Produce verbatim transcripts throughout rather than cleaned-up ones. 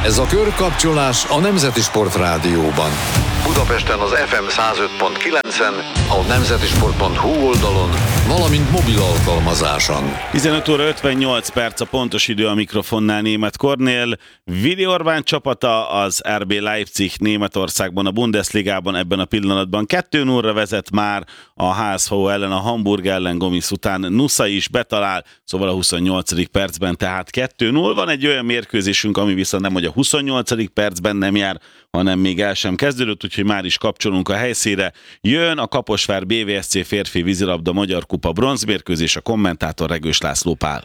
Ez a körkapcsolás a Nemzeti Sport Rádióban. Budapesten az ef em száz öt pont kilencen, a nemzetisport pont hu oldalon, valamint mobil alkalmazáson. tizenöt óra ötvennyolc perc a pontos idő, a mikrofonnál Németh Kornél. Vili Orbán csapata az er bé Leipzig Németországban, a Bundesligában ebben a pillanatban kettő nullra vezet már a há es há ellen, a Hamburg ellen Gomis után Nusa is betalál, szóval a huszonnyolcadik percben tehát kettő null. Van egy olyan mérkőzésünk, ami viszont nem, hogy a huszonnyolcadik percben nem jár, hanem még el sem kezdődött, úgyhogy már is kapcsolunk a helyszínre. Jön a Kaposvár bé vé es cé férfi vízilabda Magyar Kupa bronzmérkőzés, a kommentátor Regős László Pál.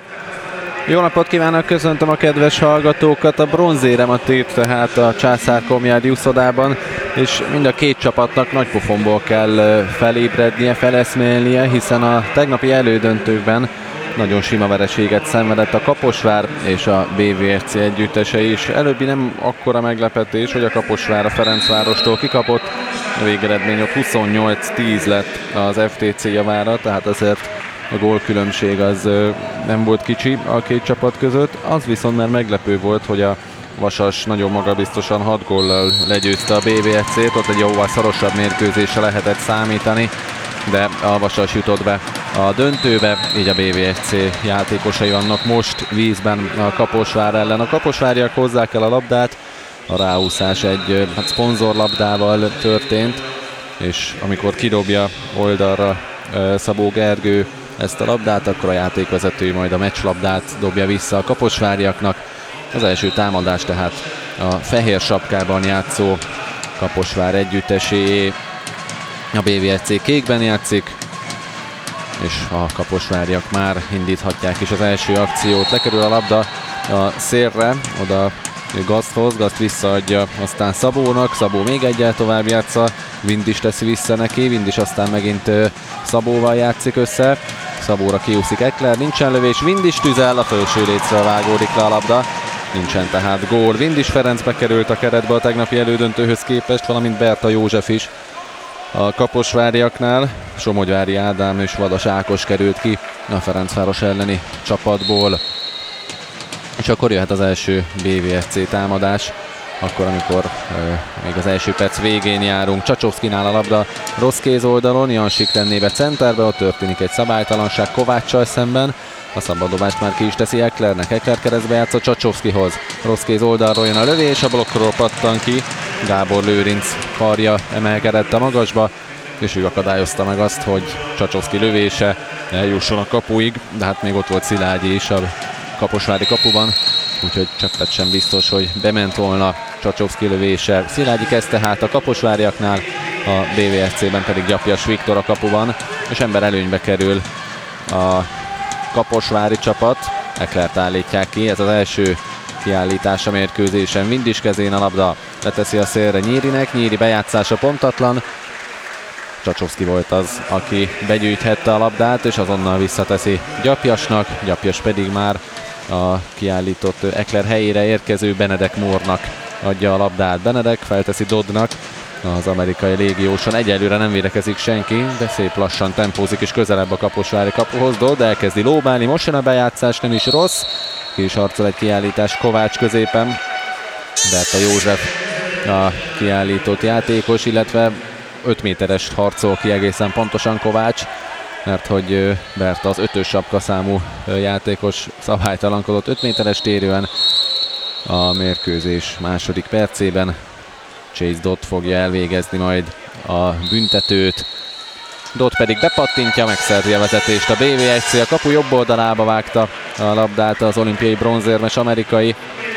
Jó napot kívánok, köszöntöm a kedves hallgatókat. A bronzérem a tét tehát a Császár-Komjádi úszodában, és mind a két csapatnak nagy pofonból kell felébrednie, feleszmélnie, hiszen a tegnapi elődöntőkben nagyon sima vereséget szenvedett a Kaposvár és a bé vé es cé együttese is. Előbbi nem akkora meglepetés, hogy a Kaposvár a Ferencvárostól kikapott, a végeredmény ott huszonnyolc tíz lett az ef té cé javára, tehát azért a gólkülönbség az nem volt kicsi a két csapat között. Az viszont már meglepő volt, hogy a Vasas nagyon magabiztosan hat góllal legyőzte a bé vé es cét, ott egy jóval szorosabb mérkőzésre lehetett számítani, de a Vasas jutott be a döntőbe, így a bé vé es cé játékosai vannak most vízben a Kaposvár ellen. A kaposváriak hozzák el a labdát, a ráúszás egy hát szponzorlabdával történt, és amikor kidobja oldalra Szabó Gergő ezt a labdát, akkor a játékvezető majd a meccslabdát dobja vissza a kaposváriaknak. Az első támadás tehát a fehér sapkában játszó Kaposvár együttesé, a bé vé es cé kékben játszik, és a kaposváriak már indíthatják is az első akciót. Lekerül a labda a szélre, oda Gaszthoz, Gaszt visszaadja aztán Szabónak, Szabó még egyel tovább játsza, Vind is teszi vissza neki, Vind is aztán megint Szabóval játszik össze, Szabóra kiúszik Ekler, nincsen lövés, Vind is tüzel, a felső lécről vágódik le a labda, nincsen tehát gól. Vind is Ferenc bekerült a keretbe a tegnapi elődöntőhöz képest, valamint Berta József is a kaposváriaknál. Somogyvári Ádám és Vadas Ákos került ki a Ferencváros elleni csapatból. És akkor jöhet az első bé vé es cé támadás, akkor amikor euh, még az első perc végén járunk. Csacsovszkinál a labda rossz kéz oldalon, Jansik tenné be centerbe, ott történik egy szabálytalanság Kováccsal szemben. A szabaddobást már ki is teszi Eklernek, Ekler keresztbe játszott Csacsovszkihoz. Rossz kéz oldalról jön a lövés, a blokkról pattan ki, Gábor Lőrinc karja emelkedett a magasba, és ő akadályozta meg azt, hogy Csacsovszki lövése eljusson a kapuig, de hát még ott volt Szilágyi is a kaposvári kapuban, úgyhogy cseppet sem biztos, hogy bement volna Csacsovszki lövése. Szilágyi kezdte hát a kaposváriaknál, a bé vé es cében pedig Gyapjas Viktor a kapuban, és ember előnybe kerül a kaposvári csapat. Eklert állítják ki, ez az első kiállítás a mérkőzésen. Vind is kezén a labda, leteszi a szélre Nyírinek, Nyíri bejátszása pontatlan. Csacsovszki volt az, aki begyűjthette a labdát, és azonnal visszateszi Gyapjasnak, Gyapjas pedig már a kiállított Ekler helyére érkező Benedek Moore-nak adja a labdát. Benedek felteszi Doddnak, az amerikai légióson egyelőre nem védekezik senki, de szép lassan tempózik és közelebb a kaposvári kapuhoz. Dodd elkezdi lóbálni, most jön a bejátszás, nem is rossz, ki is harcol egy kiállítás Kovács középen, Berta József a kiállított játékos, illetve öt méteres harcol ki egészen pontosan Kovács, mert hogy Berta az ötös sapkaszámú játékos szabálytalankodott öt méteres térően a mérkőzés második percében. Chase Dodd fogja elvégezni majd a büntetőt. Dodd pedig bepattintja, megszerzi a vezetést a bé vé es cé, a kapu jobb oldalába vágta a labdát az olimpiai bronzérmes amerikai.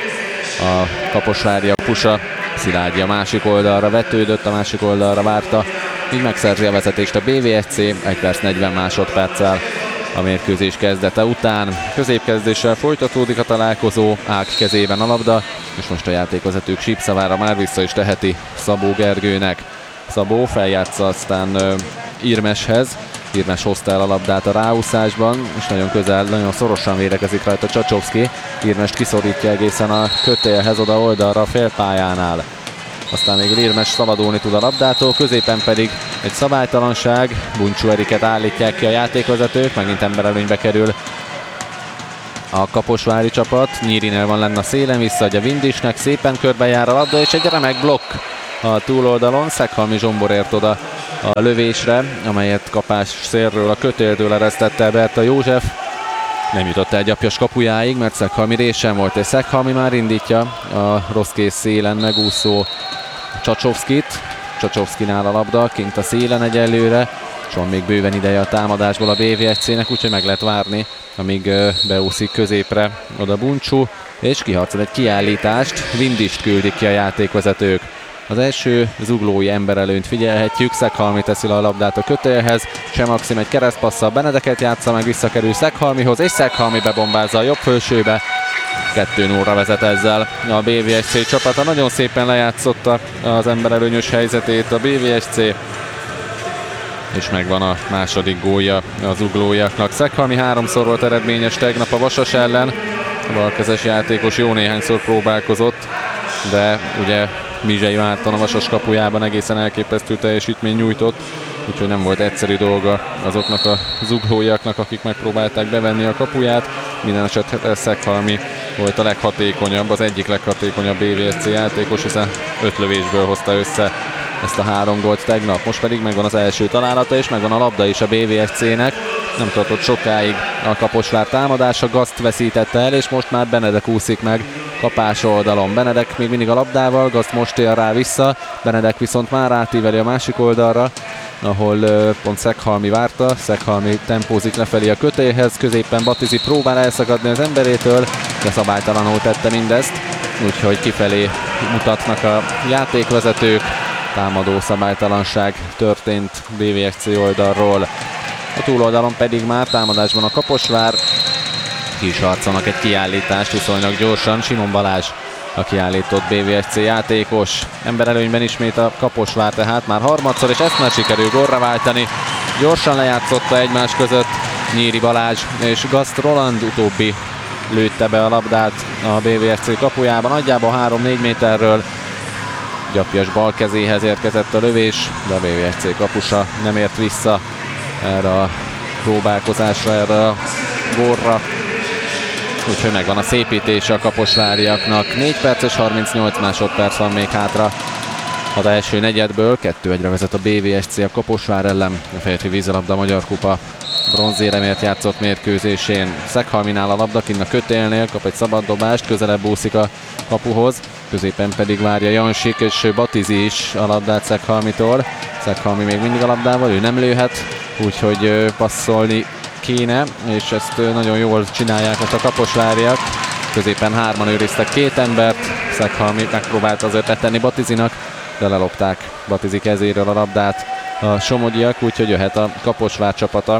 A kaposvári a pusa, Szilágyi a másik oldalra vetődött, a másik oldalra várta, így megszerzi a vezetést a bé vé es cé, egy perc negyven másodperccel a mérkőzés kezdete után. Középkezdéssel folytatódik a találkozó, Ák kezében a labda, és most a játékvezetők sípszavára már vissza is teheti Szabó Gergőnek. Szabó feljátsza aztán uh, Irmeshez, Irmes hozta el a labdát a ráúszásban, és nagyon közel, nagyon szorosan védekezik rajta Csacsovszki. Irmest kiszorítja egészen a kötélhez, oda oldalra a félpályánál. Aztán még Irmes szabadulni tud a labdától, középen pedig egy szabálytalanság, Buncsú Eriket állítják ki a játékvezetők, megint emberelőnybe kerül a kaposvári csapat. Nyírinél van lenne a szélen, visszaadja Vindisnek, szépen körbejár a labda, és egy remek blokk a túloldalon. Szeghalmi Zsombor ért oda a lövésre, amelyet kapás szélről a kötéltől eresztette Berta József. Nem jutott el Gyapjas kapujáig, mert Szeghalmi résen volt, és Szeghalmi már indítja a rossz kész szélen megúszó Csacsovszkit. Csacsovszkinál a labda, kint a szélen egyelőre, és van még bőven ideje a támadásból a bé vé es cé-nek, úgyhogy meg lehet várni, amíg beúszik középre oda Buncsú, és kiharcol egy kiállítást. Vindist küldik ki a játékvezetők. Az első zuglói emberelőnyt figyelhetjük, Szeghalmi teszi le a labdát a kötélhez, Maxim egy keresztpasszal Benedeket játsza meg, visszakerül Szeghalmihoz, és Szeghalmi bebombázza a jobb fölsőbe. kettő nullra vezet ezzel a bé vé es cé csapata. Nagyon szépen lejátszotta az emberelőnyös helyzetét a bé vé es cé, és megvan a második gólja az zuglóiaknak. Szeghalmi háromszor volt eredményes tegnap a Vasas ellen, a balkezes játékos jó néhányszor próbálkozott, de ugye Mizsei Márton a Vasas kapujában egészen elképesztő teljesítmény nyújtott, úgyhogy nem volt egyszerű dolga azoknak a zuglóiaknak, akik megpróbálták bevenni a kapuját. Minden esetre Szeghalmi volt a leghatékonyabb, az egyik leghatékonyabb bé vé es cé játékos, hiszen öt lövésből hozta össze ezt a három gólt tegnap. Most pedig megvan az első találata, és megvan a labda is a bé vé es cé-nek. Nem tartott sokáig a Kaposvár támadása, Gaszt veszítette el, és most már Benedek úszik meg kapás oldalon. Benedek még mindig a labdával, Gaszt most ér rá vissza, Benedek viszont már átíveli a másik oldalra, ahol uh, pont Szeghalmi várta. Szeghalmi tempózik lefelé a kötélhez, középen Batizi próbál elszakadni az emberétől, de szabálytalanul tette mindezt, úgyhogy kifelé mutatnak a játékvezetők. Támadó szabálytalanság történt bé vé es cé oldalról. A túloldalon pedig már támadásban a Kaposvár. Ki is harcolnak egy kiállítást viszonylag gyorsan. Simon Balázs a kiállított bé vé es cé játékos. Emberelőnyben ismét a Kaposvár, tehát már harmadszor, és ezt már sikerül gólra váltani. Gyorsan lejátszotta egymás között Nyíri Balázs és Gaszt Roland, utóbbi lőtte be a labdát a bé vé es cé kapujába, nagyjából három-négy méterről. Gyapjas bal kezéhez érkezett a lövés, de a bé vé es cé kapusa nem ért vissza erre a próbálkozásra, erre a gólra. Úgyhogy megvan a szépítés a kaposváriaknak. négy perc és harmincnyolc másodperc van még hátra az első negyedből. kettő egyre vezet a bé vé es cé a Kaposvár ellen. A férfi vízilabda Magyar Kupa bronzéremért játszott mérkőzésén. Szeghalminál a labda, kinn a kötélnél, kap egy szabad dobást, közelebb úszik a kapuhoz. Középen pedig várja Jansik, és Batizi is a labdát Szeghalmitól. Szeghalmi még mindig a labdával, ő nem lőhet, úgyhogy passzolni kéne, és ezt nagyon jól csinálják most a kaposváriak. Középen hárman őriztek két embert, Szeghalmi megpróbált azért letenni Batizinak, de lelopták Batizi kezéről a labdát a somogyiak, úgyhogy jöhet a Kaposvár csapata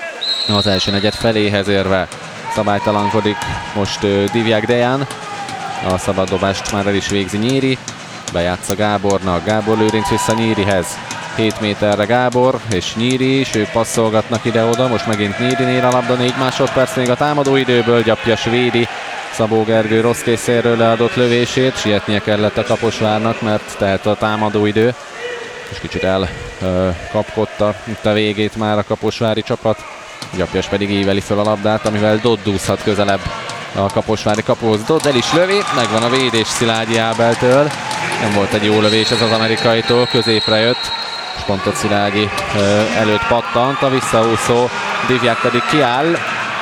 az első negyed feléhez érve. Szabálytalankodik most uh, Divják Dejan, a szabaddobást már el is végzi Nyíri, bejátsza Gábornak, Gábor lőrinc vissza Nyírihez. hét méterre Gábor és Nyíri is, ők passzolgatnak ide-oda, most megint Nyírinél a labda, négy másodperc még a támadó időből, Gyapjas védi Szabó Gergő rossz készéről leadott lövését, sietnie kellett a Kaposvárnak, mert telt a támadó idő, és kicsit elkapkodta itt a végét már a kaposvári csapat. Gyapjas pedig íveli fel a labdát, amivel Dodd úszhat közelebb a kaposvári kapuhoz. Dodd el is lövi, megvan a védés Szilágyi Ábeltől. Nem volt egy jó lövés ez az amerikaitól, középre jött, és pont ott Szilágyi előtt pattant, a visszaúszó Divják pedig kiáll,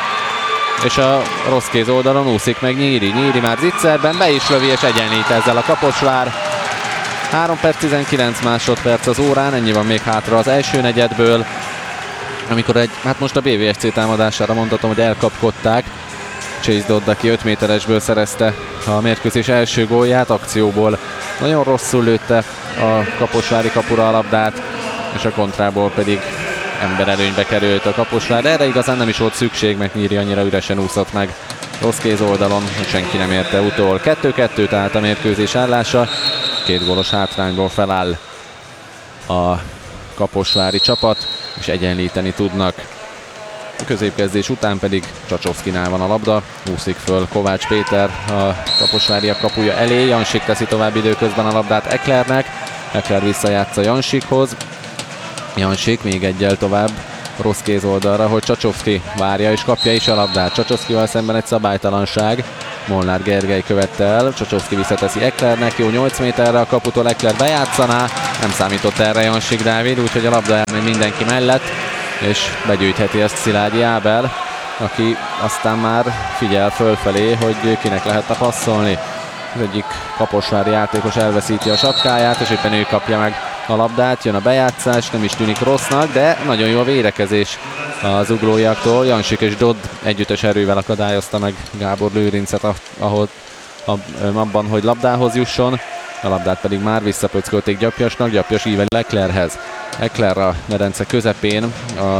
és a rossz kéz oldalon úszik meg Nyíri. Nyíri már zicserben, be is lövi, és egyenlít ezzel a Kaposvár. három perc tizenkilenc másodperc az órán, ennyi van még hátra az első negyedből, amikor egy, hát most a bé vé es cé támadására mondhatom, hogy elkapkodták. Chase Dodd, aki öt méteresből szerezte a mérkőzés első gólját, akcióból nagyon rosszul lőtte a kaposvári kapura a labdát, és a kontrából pedig emberelőnybe került a Kaposvár. Erre igazán nem is volt szükség, mert Nyíri annyira üresen úszott meg rossz kéz oldalon, hogy senki nem érte utol. kettő kettő tehát a mérkőzés állása, két gólos hátrányból feláll a kaposvári csapat, és egyenlíteni tudnak. A középkezdés után pedig Csacsovszkinál van a labda, úszik föl Kovács Péter a kaposváriak kapuja elé, Jansik teszi tovább időközben a labdát Eklernek, Ekler visszajátsza Jansikhoz, Jansik még egyel tovább rossz kéz oldalra, hogy Csacsovszki várja és kapja is a labdát. Csacsovszkival szemben egy szabálytalanság. Molnár Gergely követte el, Csacsovszki visszateszi Eklernek, jó nyolc méterre a kaputól, Ekler bejátszaná, nem számított erre Jansik Dávid, úgyhogy a labda elmegy mindenki mellett, és begyűjtheti ezt Szilágyi Ábel, aki aztán már figyel fölfelé, hogy kinek lehetne passzolni. Az egyik kaposvári játékos elveszíti a sapkáját, és éppen ő kapja meg a labdát, jön a bejátszás, nem is tűnik rossznak, de nagyon jó a védekezés az uglóiaktól. Jansik és Dodd együttes erővel akadályozta meg Gábor Lőrincet ahol, abban, hogy labdához jusson. A labdát pedig már visszapöckölték Gyapjasnak, Gyapjas ível Eklerhez. Ekler a medence közepén, a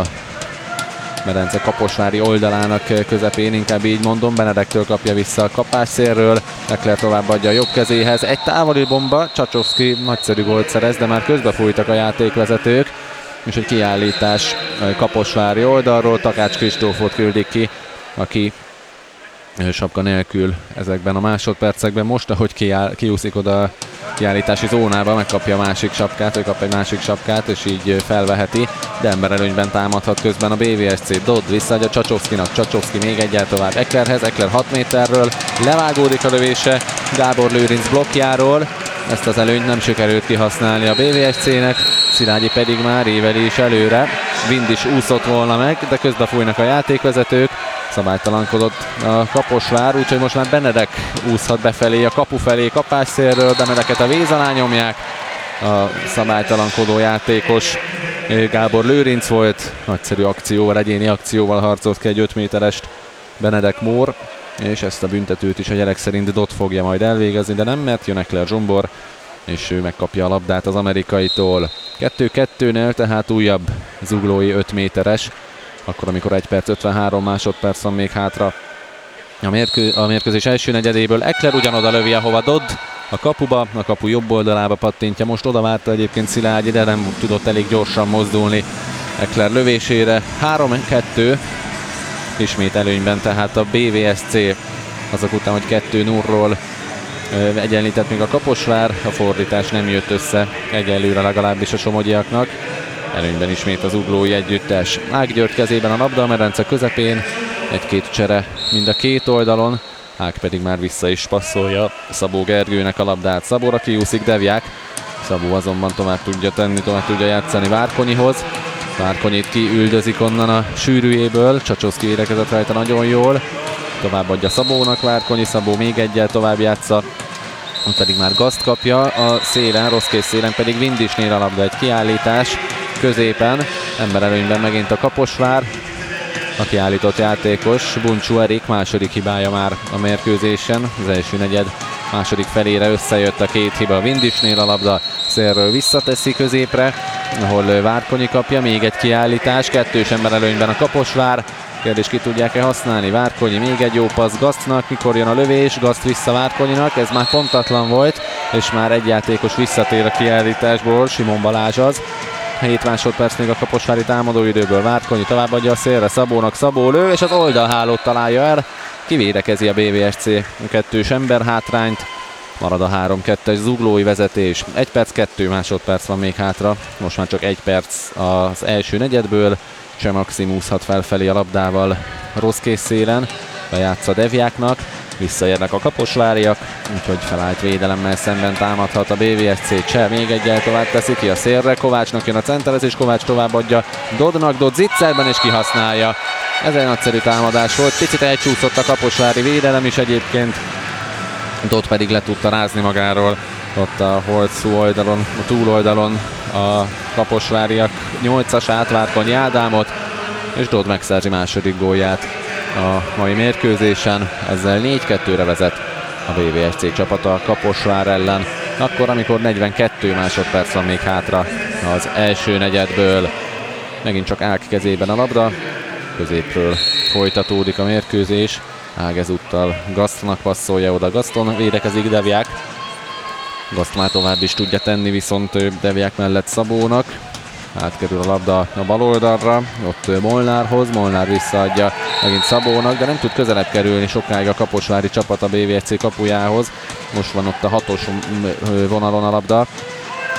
medence kaposvári oldalának közepén, inkább így mondom, Benedektől kapja vissza a kapásszélről, Ekler továbbadja a jobb kezéhez, egy távoli bomba, Csacsovszki nagyszerű gólt szerez, de már közbefújtak a játékvezetők, és egy kiállítás kaposvári oldalról, Takács Kristófot küldik ki, aki sapka nélkül ezekben a másodpercekben. Most, ahogy kiáll, kiúszik oda a kiállítási zónába, megkapja a másik sapkát, ő kap egy másik sapkát, és így felveheti, de emberelőnyben támadhat közben a bé vé es cé. Dodd visszaadja Csacsovszkinak, Csacsovszki még egyel tovább Eklerhez, Ekler hat méterről, levágódik a lövése Gábor Lőrinc blokkjáról, ezt az előnyt nem sikerült kihasználni a bé vé es cének, Szilágyi pedig már éveli is előre, Vind is úszott volna meg, de közben fújnak a játékvezetők, szabálytalankodott a Kaposvár, úgyhogy most már Benedek úszhat befelé, a kapu felé, kapásszélről, Benedeket a víz alá nyomják, a szabálytalankodó játékos Gábor Lőrinc volt, nagyszerű akcióval, egyéni akcióval harcolt ki egy öt méterest Benedek Mór, és ezt a büntetőt is a gyerek szerint Dodd fogja majd elvégezni, de nem, mert jön Ekler Zsombor, és ő megkapja a labdát az amerikaitól. kettő kettőnél tehát újabb zuglói öt méteres, akkor amikor egy perc ötvenhárom másodperc van még hátra a, mérkő, a mérkőzés első negyedéből. Ekler ugyanoda lövi, ahova Dodd, a kapuba, a kapu jobb oldalába pattintja, most oda várta egyébként Szilágyi, de nem tudott elég gyorsan mozdulni Ekler lövésére. három kettő, ismét előnyben tehát a bé vé es cé, azok után, hogy kettő nullról egyenlített még a Kaposvár, a fordítás nem jött össze egyelőre legalábbis a somogyiaknak. Előnyben ismét az uglói együttes. Ág György kezében a labda, a medence közepén, egy-két csere mind a két oldalon, Ág pedig már vissza is passzolja Szabó Gergőnek a labdát. Szabóra kiúszik Devják, Szabó azonban tovább tudja tenni, tovább tudja játszani Várkonyihoz. Várkonyit kiüldözik onnan a sűrűjéből, Csacsovszki védekezett rajta nagyon jól, továbbadja Szabónak, Várkonyi, Szabó még egyel tovább játsza, ott pedig már Gaszt kapja a szélen, rossz kész szélen pedig Vindisnél a labda, egy kiállítás középen, emberelőnyben megint a Kaposvár, a kiállított játékos, Buncsú Erik második hibája már a mérkőzésen, az első negyed második felére összejött a két hiba, Vindisnél a labda, szélről visszateszi középre, ahol Várkonyi kapja, még egy kiállítás, kettős emberelőnyben a Kaposvár, kérdés, ki tudják-e használni, Várkonyi, még egy jó passz Gasztnak, mikor jön a lövés, Gaszt vissza Várkonyinak, ez már pontatlan volt, és már egy játékos visszatér a kiállításból, Simon Balázs az. hét másodperc még a kaposvári támadóidőből, Várkonyi továbbadja a szélre, Szabónak, Szabó lő, és az oldalhálót találja el, kivédekezi a bé vé es cé a kettős ember hátrányt, marad a három kettes zuglói vezetés, egy perc, kettő másodperc van még hátra, most már csak egy perc az első negyedből, Cseh Maxim úszhat felfelé a labdával rossz kész szélen, bejátsza Devjáknak, visszaérnek a kaposváriak, úgyhogy felállt védelemmel szemben támadhat a bé vé es cé. Cseh még egyel tovább teszi ki a szélre, Kovácsnak jön a centerezés, Kovács továbbadja Doddnak, Dodd zicserben és kihasználja. Ez egy nagyszerű támadás volt, picit elcsúszott a kaposvári védelem is egyébként, Dodd pedig le tudta rázni magáról ott a Holcú oldalon, a túloldalon a kaposváriak nyolcasát, Várkonyi Ádámot, és Dodd megszerzi második gólját a mai mérkőzésen, ezzel négy kettőre vezet a bé vé es cé csapata a Kaposvár ellen, akkor amikor negyvenkettő másodperc van még hátra az első negyedből. Megint csak Ág kezében a labda, középről folytatódik a mérkőzés, Ág ezúttal Gasztnak passzolja oda, Gaszton védekezik Devják, Gaszt már tovább is tudja tenni, viszont Devják mellett Szabónak. Átkerül a labda a bal oldalra, ott Molnárhoz, Molnár visszaadja megint Szabónak, de nem tud közelebb kerülni sokáig a kaposvári csapat a bé vé es cé kapujához. Most van ott a hatos vonalon a labda.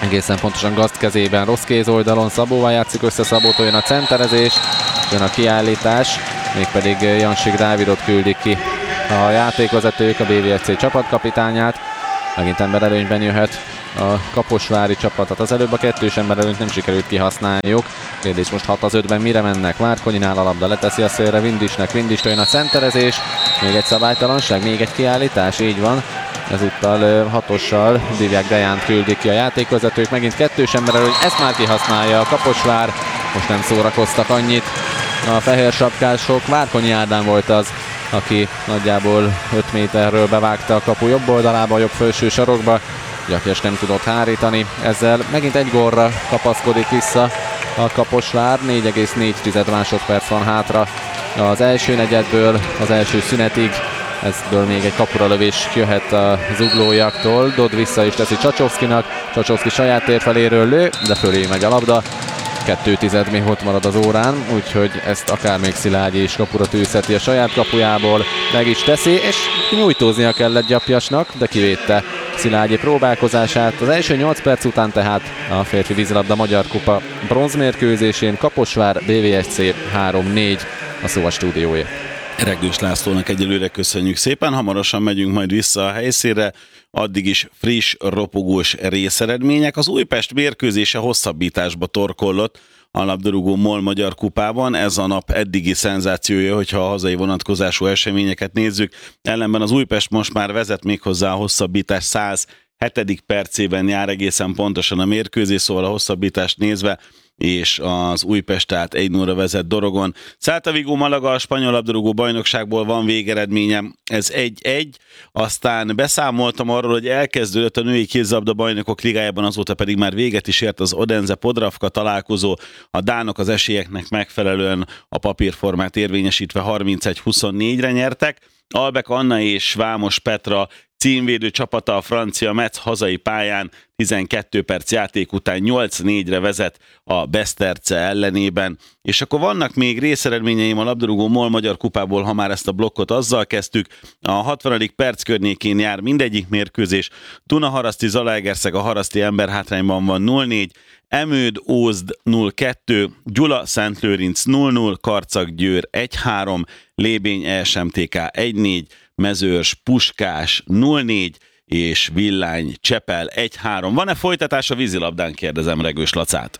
egészen pontosan Gaszt kezében, rossz kéz oldalon, Szabóval játszik össze, Szabótól jön a centerezés, jön a kiállítás, mégpedig Jansik Dávidot küldik ki a játékvezetők, a bé vé es cé csapatkapitányát. Megint emberelőnyben jöhet a kaposvári csapat, tehát az előbb a kettős emberelőnyt nem sikerült kihasználniuk. Kérdés most hat az ötben mire mennek? Várkonyinál a labda, leteszi a szélre Vindisnek, Vindistől jön a centerezés, még egy szabálytalanság, még egy kiállítás, így van. Ezúttal hatossal Diviák Dejánt küldik ki a játékvezetők, megint kettős emberelőny, ezt már kihasználja a Kaposvár, most nem szórakoztak annyit a fehér sapkások. Várkonyi Ádám volt az, aki nagyjából öt méterről bevágta a kapu jobb oldalába, a jobb felső sarokba. Gyakjes nem tudott hárítani, ezzel megint egy gólra kapaszkodik vissza a Kaposvár. négy egész négy másodperc van hátra az első negyedből, az első szünetig. Ebből még egy kapuralövés jöhet a zuglóiaktól. Dodd vissza is teszi Csacsovszkinak, Csacsovszki saját tér feléről lő, de fölé megy a labda. Kettő tized még ott marad az órán, úgyhogy ezt akár még Szilágyi is kapura tűzheti a saját kapujából, meg is teszi, és nyújtóznia kellett Gyapjasnak, de kivédte Szilágyi próbálkozását. Az első nyolc perc után tehát a férfi vízilabda Magyar Kupa bronzmérkőzésén Kaposvár bé vé es cé három négy a szó a stúdiója. Regős Lászlónak egyelőre köszönjük szépen, hamarosan megyünk majd vissza a helyszínre, addig is friss, ropogós részeredmények. Az Újpest mérkőzése hosszabbításba torkollott a labdarúgó MOL Magyar Kupában. Ez a nap eddigi szenzációja, hogyha a hazai vonatkozású eseményeket nézzük. Ellenben az Újpest most már vezet, méghozzá a hosszabbítás száz hetedik percében jár egészen pontosan a mérkőzés, szóval a hosszabbítást nézve, és az Újpest tehát egy nulla vezet Dorogon. Celta Vigo Malaga a spanyol labdarúgó bajnokságból van végeredményem, ez egy egy, aztán beszámoltam arról, hogy elkezdődött a női kézilabda bajnokok ligájában, azóta pedig már véget is ért az Odense Podravka találkozó. A dánok az esélyeknek megfelelően a papírformát érvényesítve harmincegy huszonnégyre nyertek. Albek Anna és Vámos Petra címvédő csapata a francia Metz hazai pályán tizenkét perc játék után nyolc négyre vezet a Beszterce ellenében. És akkor vannak még részeredményeim a labdarúgó MOL Magyar Kupából, ha már ezt a blokkot azzal kezdtük. A hatvanadik perc környékén jár mindegyik mérkőzés. Dunaharaszti Zalaegerszeg a haraszti emberhátrányban van nulla négy, Emőd Ózd nulla kettő, Gyula Szentlőrinc nulla nulla, Karcag-Győr egy három, Lébény é es em té ká egy négy, Mezőrs Puskás nulla négy és Villány Csepel egy három. Van-e folytatás a vízilabdán, kérdezem Regős Lacát.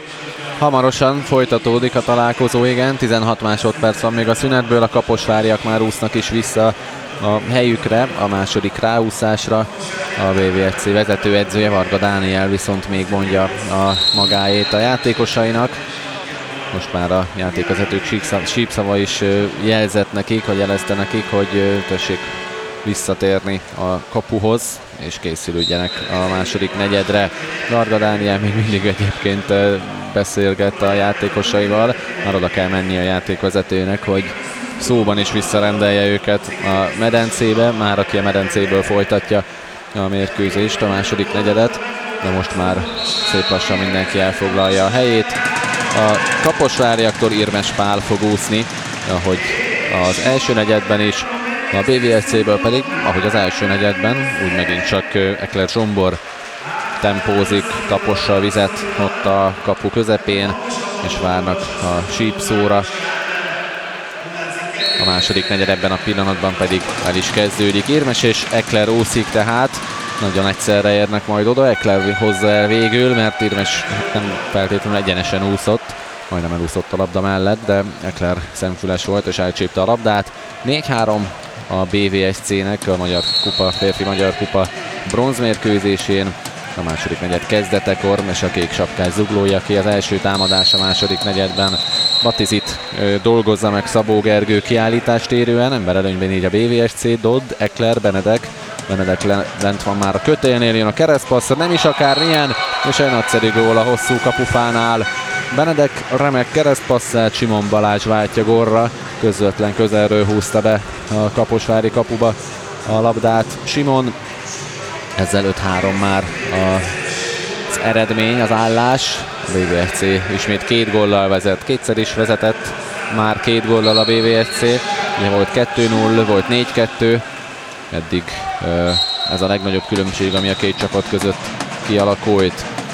Hamarosan folytatódik a találkozó, igen, tizenhat másodperc van még a szünetből, a kaposváriak már úsznak is vissza a helyükre, a második ráúszásra. A bé vé es cé vezetőedzője Varga Dániel viszont még mondja a magáét a játékosainak. Most már a játékvezetők sípszava is jelzett nekik, vagy jelezte nekik, hogy tessék visszatérni a kapuhoz, és készülődjenek a második negyedre. Varga Dániel még mindig egyébként beszélget a játékosaival, már oda kell menni a játékvezetőnek, hogy szóban is visszarendelje őket a medencébe, már aki a medencéből folytatja a mérkőzést, a második negyedet, de most már szép lassan mindenki elfoglalja a helyét. A kaposváriaktól Irmes Pál fog úszni, ahogy az első negyedben is, a bé vé es céből pedig, ahogy az első negyedben, úgy megint csak Ekler Zsombor tempózik, tapossa a vizet ott a kapu közepén, és várnak a sípszóra. A második negyed ebben a pillanatban pedig el is kezdődik. Irmes és Ekler úszik tehát, nagyon egyszerre érnek majd oda, Ekler hozza el végül, mert Irmes nem feltétlenül egyenesen úszott, majdnem elúszott a labda mellett, de Ekler szemfüles volt és elcsípte a labdát. négy három a bé vé es cének a Magyar Kupa, férfi Magyar Kupa bronzmérkőzésén. A második negyed kezdetekor, és a kék sapkás zuglója ki az első támadás a második negyedben. Batizit ö, dolgozza meg Szabó Gergő kiállítást érően, emberelőnyben így a bé vé es cé, Dodd, Ekler, Benedek. Benedek lent van már a kötélnél, jön a keresztpasszra, nem is akármilyen, és egy nagyszerű gól a hosszú kapufánál. Benedek remek keresztpasszát, Simon Balázs váltja gólra, közvetlen közelről húzta be a kaposvári kapuba a labdát Simon. Ezzel öt három már az eredmény, az állás. A bé vé es cé ismét két góllal vezet, kétszer is vezetett már két góllal a bé vé es cé. Ugye volt kettő null, volt négy kettő. Eddig ez a legnagyobb különbség, ami a két csapat között kialakult.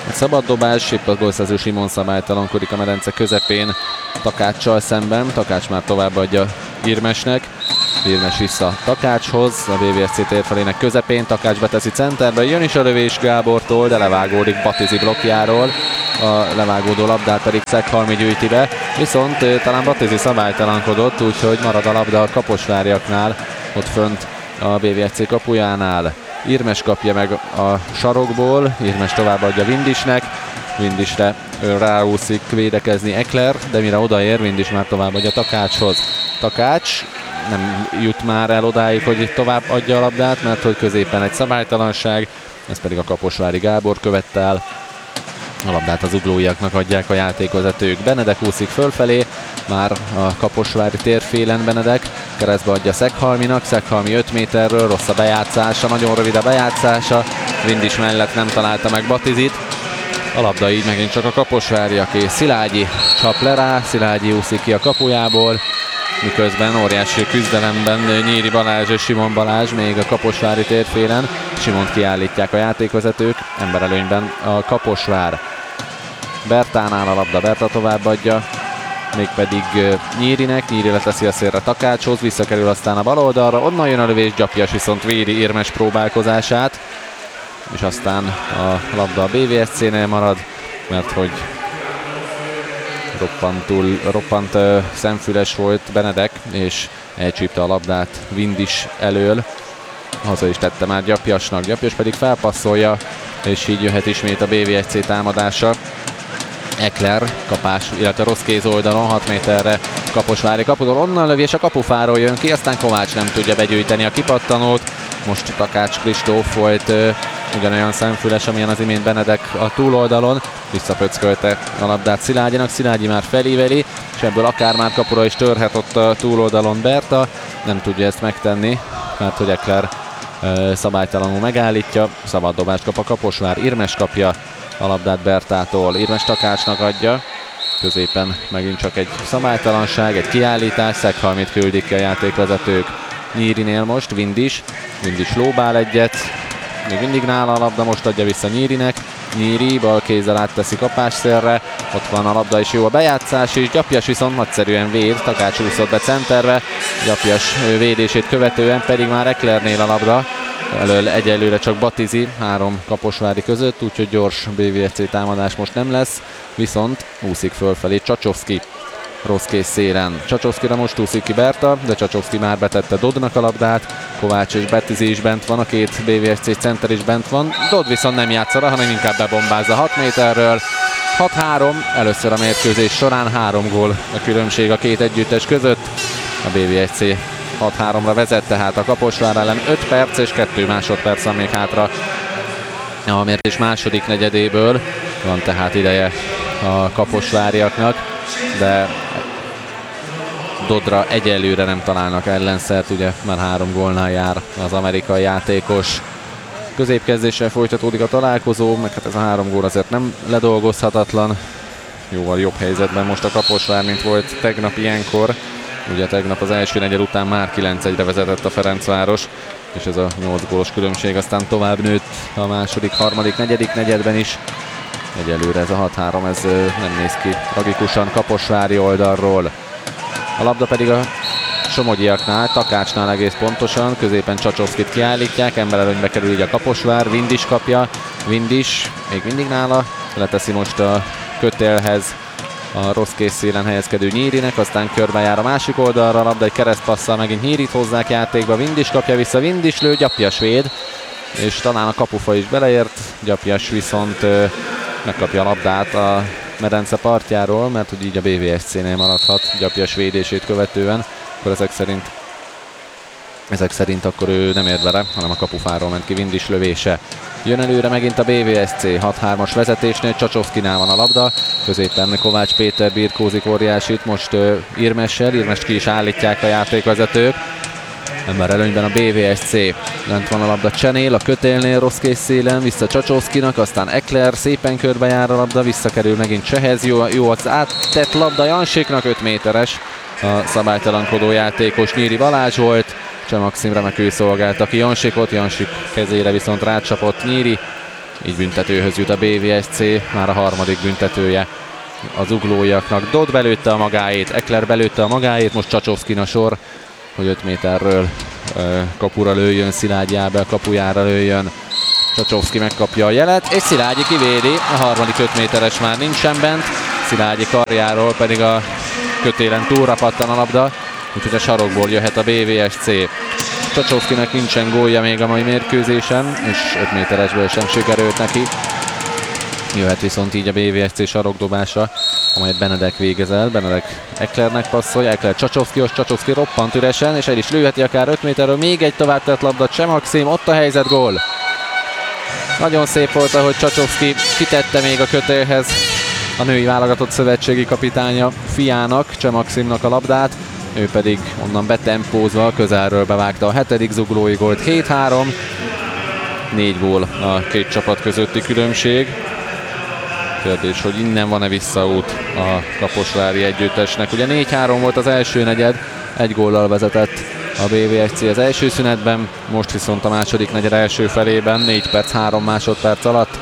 Egy szabad dobás, épp a gólszerző Simon szabálytalankodik a medence közepén Takáccsal szemben. Takács már továbbadja Irmesnek. Irmes vissza Takácshoz, a bé vé es cé térfelének közepén. Takács beteszi centerbe, jön is a lövés Gábortól, de levágódik Batizi blokkjáról. A levágódó labdát pedig Szeghalmi gyűjti be, viszont talán Batizi szabálytalankodott, úgyhogy marad a labda a kaposváriaknál, ott fönt a bé vé es cé kapujánál. Irmes kapja meg a sarokból, Irmes továbbadja Vindisnek, Vindisre ráúszik védekezni Ekler, de mire odaér, Vindis már továbbadja Takácshoz. Takács nem jut már el odáig, hogy tovább adja a labdát, mert hogy középen egy szabálytalanság, ez pedig a kaposvári Gábor követte el. A labdát az uglóiaknak adják a játékvezetők. Benedek úszik fölfelé, már a kaposvári térfélen Benedek, keresztbe adja Szeghalminak, Szeghalmi öt méterről, rossz a bejátszása, nagyon rövid a bejátszása, Vindis mellett nem találta meg Batizit. A labda így megint csak a kaposváriaké. Szilágyi csap le rá, Szilágyi úszik ki a kapujából, miközben óriási küzdelemben Nyíri Balázs és Simon Balázs még a kaposvári térfélen. Simont kiállítják a játékvezetők, emberelőnyben a Kaposvár. Bertánál a labda, Berta továbbadja, mégpedig Nyírinek, Nyíri leteszi a szélre Takácshoz, visszakerül aztán a bal oldalra, onnan jön a lövés, Gyapjas viszont védi Irmes próbálkozását, és aztán a labda a bé vé es cé-nél marad, mert hogy roppantul, roppant uh, szemfüles volt Benedek, és elcsípte a labdát Vindis elől. Haza is tette már Gyapjasnak, Gyapjas pedig felpasszolja, és így jöhet ismét a bé vé es cé támadása. Ekler kapás, illetve rossz kéz oldalon, hat méterre kaposvári kapudól, onnan lövi, és a kapufáról jön ki, aztán Kovács nem tudja begyűjteni a kipattanót. Most Takács Kristóf volt uh, ugyanolyan szemfüles, amilyen az imént Benedek a túloldalon, visszapöckölte a labdát Szilágyinak, Szilágyi már felíveli, és ebből akár már kapura is törhet ott a túloldalon Berta, nem tudja ezt megtenni, mert hogy Ekler uh, szabálytalanul megállítja, szabad dobást kap a Kaposvár, Irmes kapja a labdát Bertától, Irmes Takácsnak adja, középen megint csak egy szabálytalanság, egy kiállítás, Szeghalmit küldik ki a játékvezetők. Nyírinél most Vindis, Vindis lóbál egyet, még mindig nála a labda, most adja vissza Nyírinek, Nyíri bal kézzel átteszi kapásszélre, ott van a labda és jó a bejátszás, és Gyapjas viszont nagyszerűen véd, Takács úszott be centerbe, Gyapjas védését követően pedig már Eklernél a labda, elől egyelőre csak Batizi, három kaposvári között, úgyhogy gyors bé vé es cé támadás most nem lesz, viszont úszik fölfelé Csacsovszki. Rossz kész szélen. Csacsovszkira most úszik ki Berta, de Csacsovszki már betette Dodnak a labdát. Kovács és Betizi is bent van, a két bé vé es cé center is bent van. Dodd viszont nem játszara, hanem inkább bebombázza hat méterről. hat három, először a mérkőzés során három gól a különbség a két együttes között. A bé vé es cé hat háromra vezet, tehát a Kaposvár ellen öt perc és kettő másodperc van még hátra a mérkőzés második negyedéből. Van tehát ideje a kaposváriaknak, de Dodra egyelőre nem találnak ellenszert, ugye már három gólnál jár az amerikai játékos. Középkezdéssel folytatódik a találkozó, meg hát ez a három gól azért nem ledolgozhatatlan. Jóval jobb helyzetben most a Kaposvár, mint volt tegnap ilyenkor. Ugye tegnap az első negyed után már kilenc egyre vezetett a Ferencváros, és ez a nyolc gólos különbség aztán tovább nőtt a második, harmadik, negyedik negyedben is. Egyelőre ez a hat három, ez nem néz ki tragikusan kaposvári oldalról. A labda pedig a somogyiaknál, Takácsnál egész pontosan, középen Csacsovszkit kiállítják, emberelőnybe kerül így a Kaposvár, Vindis kapja, Vindis még mindig nála, leteszi most a kötélhez a rossz kész szélen helyezkedő Nyírinek, aztán körbejár a másik oldalra, a labda egy keresztpasszal megint Nyírit hozzák játékba, Vindis kapja vissza, Vindis lő, Gyapjas véd, és talán a kapufa is beleért, Gyapjas viszont ö, megkapja a labdát a medence partjáról, mert hogy így a bé vé es cé-nél maradhat Gyapjas védését követően, akkor ezek szerint ezek szerint akkor ő nem ért vele, hanem a kapufáról ment ki Vindis lövése. Jön előre megint a bé vé es cé, hat hármas vezetésnél, Csacsovszkinál van a labda, középen Kovács Péter birkózik óriásit, most uh, Irmessel, Irmest ki is állítják a játékvezetők. Ember előnyben a bé vé es cé, lent van a labda Csenél, a kötélnél rossz kész szélen, vissza Csacsovszkinak, aztán Ekler szépen körbejár a labda, visszakerül megint Csehez, jó, jó az áttett labda Jansiknak, öt méteres, a szabálytalankodó játékos Nyíri Balázs volt, Cseh Maxim remekül szolgálta ki Jansikot, Jansik kezére viszont rácsapott Nyíri, így büntetőhöz jut a bé vé es cé, már a harmadik büntetője az zuglóiaknak. Dodd belőtte a magáét, Ekler belőtte a magáét, most Csacsovszkin a sor, hogy öt méterről ö, kapura lőjön, Szilágyi Ábel kapujára lőjön. Csacsovszki megkapja a jelet, és Szilágyi kivédi, a harmadik öt méteres már nincsen bent, Szilágyi karjáról pedig a kötélen túlra pattan a labda, úgyhogy a sarokból jöhet a bé vé es cé. Csacsovszkinek nincsen gólja még a mai mérkőzésen, és öt méteresből sem sikerült neki. Jöhet viszont így a bé vé es cé sarokdobása, amelyet Benedek végez el. Benedek Eklernek passzolja, Ekler Csacsovszkihoz, Csacsovszki roppant üresen, és el is lőheti akár öt méterről. Még egy tovább tett labda, Csemakszim, ott a helyzet, gól. Nagyon szép volt, ahogy Csacsovszki kitette még a kötélhez a női válogatott szövetségi kapitánya fiának, Csemakszimnak a labdát. Ő pedig onnan betempózva közelről bevágta a hetedik zuglói gólt. hét három, négy gól a két csapat közötti különbség. Kérdés, hogy innen van-e visszaút a kaposvári együttesnek. Ugye négy három volt az első negyed, egy góllal vezetett a bé vé es cé az első szünetben, most viszont a második negyed első felében négy perc három másodperc alatt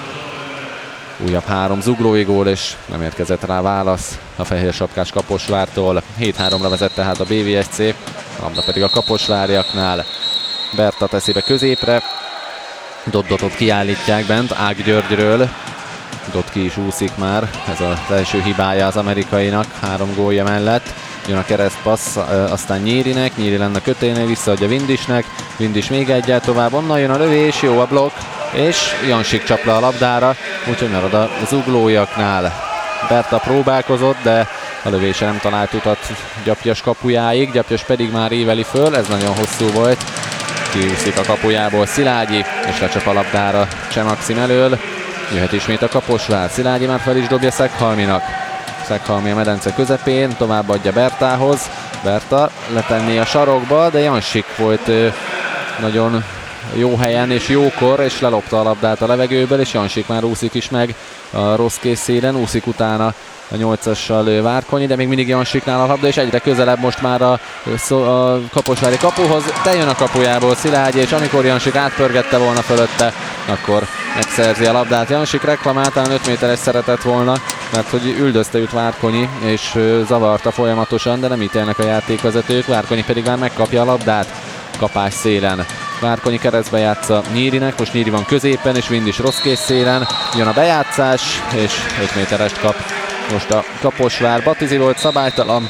újabb három zuglói gól, és nem érkezett rá válasz a fehér sapkás Kaposvártól. hét háromra vezet tehát a bé vé es cé, a labda pedig a kaposváriaknál. Berta teszi be középre, Doddotot kiállítják bent Ág Györgyről. Dodd ki is úszik már, ez az első hibája az amerikainak, három gólja mellett. Jön a keresztpassz, aztán Nyírinek, Nyíri lenne a kötélnél, visszaadja Vindisnek, Vindis még egyel tovább, onnan jön a lövés, jó a blokk, és Jansik csap le a labdára, úgyhogy marad a zuglóiaknál. Berta próbálkozott, de a lövése nem talált utat Gyapjas kapujáig, Gyapjas pedig már éveli föl, ez nagyon hosszú volt. Kiúszik a kapujából Szilágyi, és lecsap a labdára Csemakszim elől. Jöhet ismét a Kaposvár, Szilágyi már fel is dobja Szeghalminak. Szeghalmi a medence közepén, továbbadja Bertához. Berta letenné a sarokba, de Jansik volt ö, nagyon jó helyen és jókor, és lelopta a labdát a levegőből, és Jansik már úszik is meg a rossz készszélen, úszik utána a nyolcassal Várkonyi, de még mindig Jansiknál a labda, és egyre közelebb most már a, a kaposvári kapuhoz, de jön a kapujából Szilágyi, és amikor Jansik átpörgette volna fölötte, akkor megszerzi a labdát. Jansik reklamáltán öt méteres szeretett volna, mert hogy üldözte őt Várkonyi, és zavarta folyamatosan, de nem ítélnek a játékvezetők, Várkonyi pedig már megkapja a labdát kapás szélen. Várkonyi keresztbe játsza Nyírinek, most Nyíri van középen, és Vind is rossz készszélen, jön a bejátszás, és öt méterest kap most a Kaposvár. Batizi volt szabálytalan,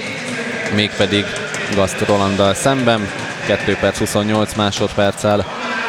mégpedig Gaszt Rolanddal szemben, kettő perc huszonnyolc másodperccel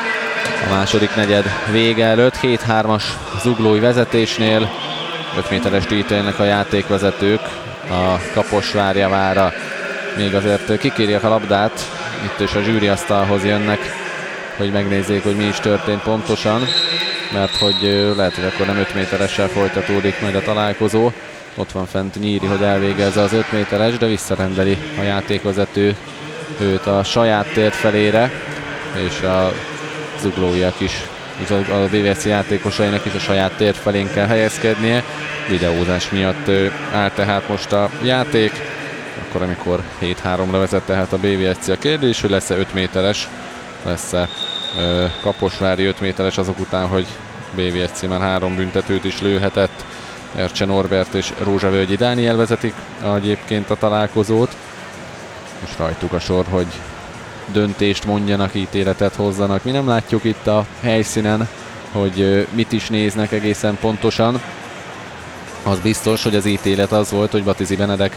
a második negyed vége előtt, hét hármas zuglói vezetésnél. öt méteres ítélnek a játékvezetők a Kaposvár javára. Még azért kikérjek a labdát, itt is a zsűriasztalhoz jönnek, hogy megnézzék, hogy mi is történt pontosan, mert hogy lehet, hogy akkor nem öt méteressel folytatódik majd a találkozó. Ott van fent Nyíri, hogy elvégezze az öt méteres, de visszarendeli a játékvezető őt a saját tért felére, és a zuglóiak is, a bé vé es cé játékosainak is a saját tért felén kell helyezkednie. Videózás miatt áll tehát most a játék, akkor amikor hét háromra vezet tehát a bé vé es cé. A kérdés, hogy lesz-e öt méteres, lesz-e kaposvári öt méteres azok után, hogy bé vé es cé már három büntetőt is lőhetett. Ercse Norbert és Rózsavölgyi Dániel vezetik egyébként a találkozót. Most rajtuk a sor, hogy döntést mondjanak, ítéletet hozzanak. Mi nem látjuk itt a helyszínen, hogy mit is néznek egészen pontosan. Az biztos, hogy az ítélet az volt, hogy Batizi Benedek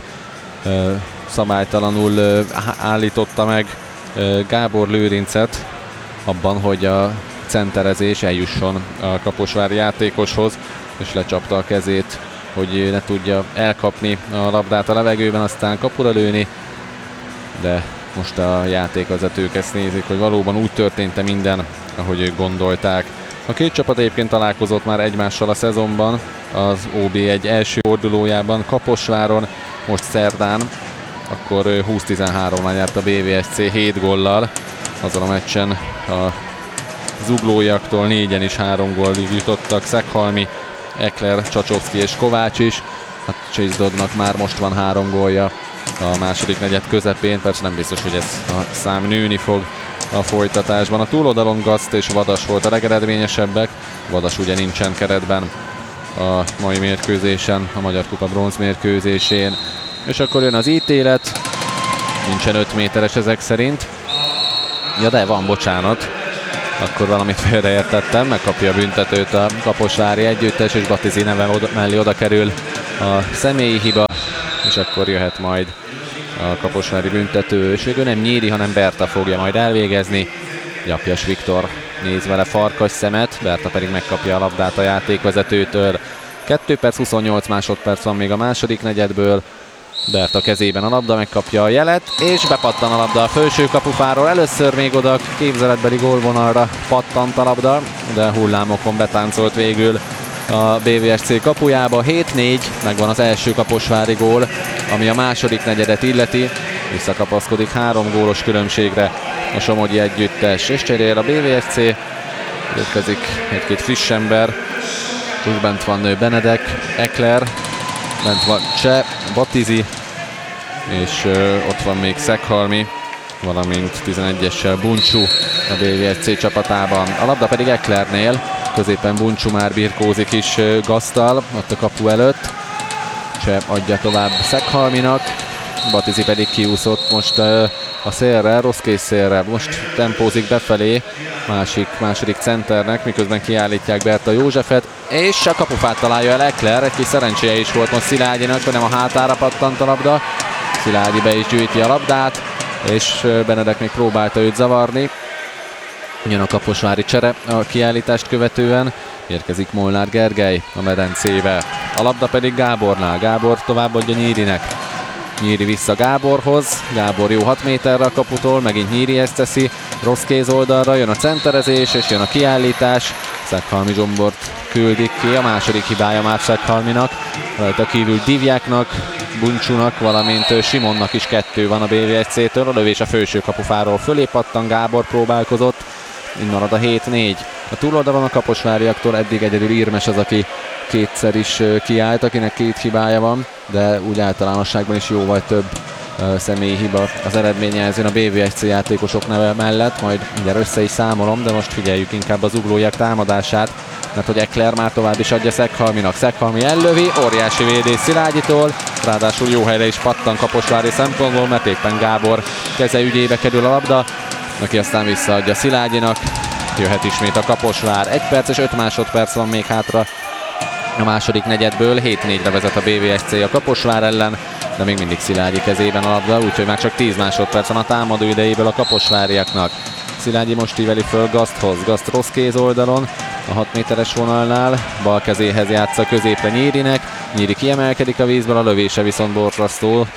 szabálytalanul állította meg Gábor Lőrincet abban, hogy a centerezés eljusson a kaposvári játékoshoz, és lecsapta a kezét, hogy ne tudja elkapni a labdát a levegőben, aztán kapura lőni, de most a játékvezetők ezt nézik, hogy valóban úgy történt-e minden, ahogy ők gondolták. A két csapat egyébként találkozott már egymással a szezonban, az ó bé egy első fordulójában Kaposváron, most szerdán, akkor húsz tizenháromnál járt a bé vé es cé hét góllal, azon a meccsen a zuglóiaktól négyen is három gólig jutottak, Szeghalmi, Ekler, Csacsovszki és Kovács is. A Chase Doddnak már most van három gólja a második negyed közepén, persze nem biztos, hogy ez a szám nőni fog a folytatásban. A túloldalon Gaszt és Vadas volt a legeredményesebbek. Vadas ugye nincsen keretben a mai mérkőzésen, a Magyar Kupa bronz mérkőzésén. És akkor jön az ítélet. Nincsen öt méteres ezek szerint. Ja, de van, bocsánat. Akkor valamit félreértettem, megkapja a büntetőt a kaposvári együttes, és Batizi neve oda, mellé oda kerül a személyi hiba, és akkor jöhet majd a kaposvári büntető, és végül nem Nyíri, hanem Berta fogja majd elvégezni. Gyapjas Viktor néz vele farkas szemet, Berta pedig megkapja a labdát a játékvezetőtől. kettő perc huszonnyolc másodperc van még a második negyedből. Berta kezében a labda, megkapja a jelet, és bepattan a labda a felső kapufáról. Először még oda képzeletbeli gólvonalra pattant a labda, de hullámokon betáncolt végül a bé vé es cé kapujába. hét négy, megvan az első kaposvári gól, ami a második negyedet illeti. Visszakapaszkodik három gólos különbségre a somogyi együttes, és cserél a bé vé es cé. Érkezik egy-két friss ember, úgy bent van Benedek, Ekler, bent van Cseh, Batizi, és ö, ott van még Szekhalmi, valamint tizenegyessel Buncsú a bé vé es cé csapatában. A labda pedig Eklernél, középen Buncsú már birkózik is ö, Gasztal, ott a kapu előtt. Cseh adja tovább Szekhalminak, Batizi pedig kiúszott most ö, a szélre, rossz kész szélre, most tempózik befelé másik, második centernek, miközben kiállítják Berta Józsefet, és a kapufát találja el Ekler. Egy kis szerencséje is volt most Szilágyinak, hogy nem a hátára pattant a labda. Szilágyi be is gyűjti a labdát, és Benedek még próbálta őt zavarni. Jön a kaposvári csere a kiállítást követően, érkezik Molnár Gergely a medencébe. A labda pedig Gábornál, Gábor továbbadja Nyírinek. Nyíri vissza Gáborhoz, Gábor jó hat méterre a kaputól, megint Nyíri ezt teszi, rossz kéz oldalra, jön a centerezés és jön a kiállítás. Szekhalmi Zsombort küldik ki, a második hibája már Szekhalminak, rajta kívül Divjáknak, Buncsúnak, valamint Simonnak is kettő van a bé vé es cé-től, a lövés a felső kapufáról fölé pattan, Gábor próbálkozott, így marad a hét négy. A túloldalon a kaposváriaktól eddig egyedül Irmes az, aki kétszer is kiállt, akinek két hibája van, de úgy általánosságban is jóval több uh, személyi hiba az eredményjelzőn a bé vé es cé játékosok neve mellett, majd mindjárt össze is számolom, de most figyeljük inkább az uglóiak támadását, mert hogy Ekler már tovább is adja Szekhalminak. Szekhalmi ellövi, óriási védés Szilágyitól, ráadásul jó helyre is pattan kaposvári szempontból, mert éppen Gábor keze ügyébe kerül a labda, aki aztán visszaadja Szilágyinak. Jöhet ismét a Kaposvár. egy perc és öt másodperc van még hátra a második negyedből. hét négyre vezet a bé vé es cé a Kaposvár ellen, de még mindig Szilágyi kezében a labda, úgyhogy már csak tíz másodperc van a támadó idejéből a kaposváriaknak. Szilágyi most íveli föl Gaszthoz. Gaszt rossz kéz oldalon, a hat méteres vonalnál, bal kezéhez játsza középre Nyírinek. Nyíri kiemelkedik a vízből, a lövése viszont borzasztó.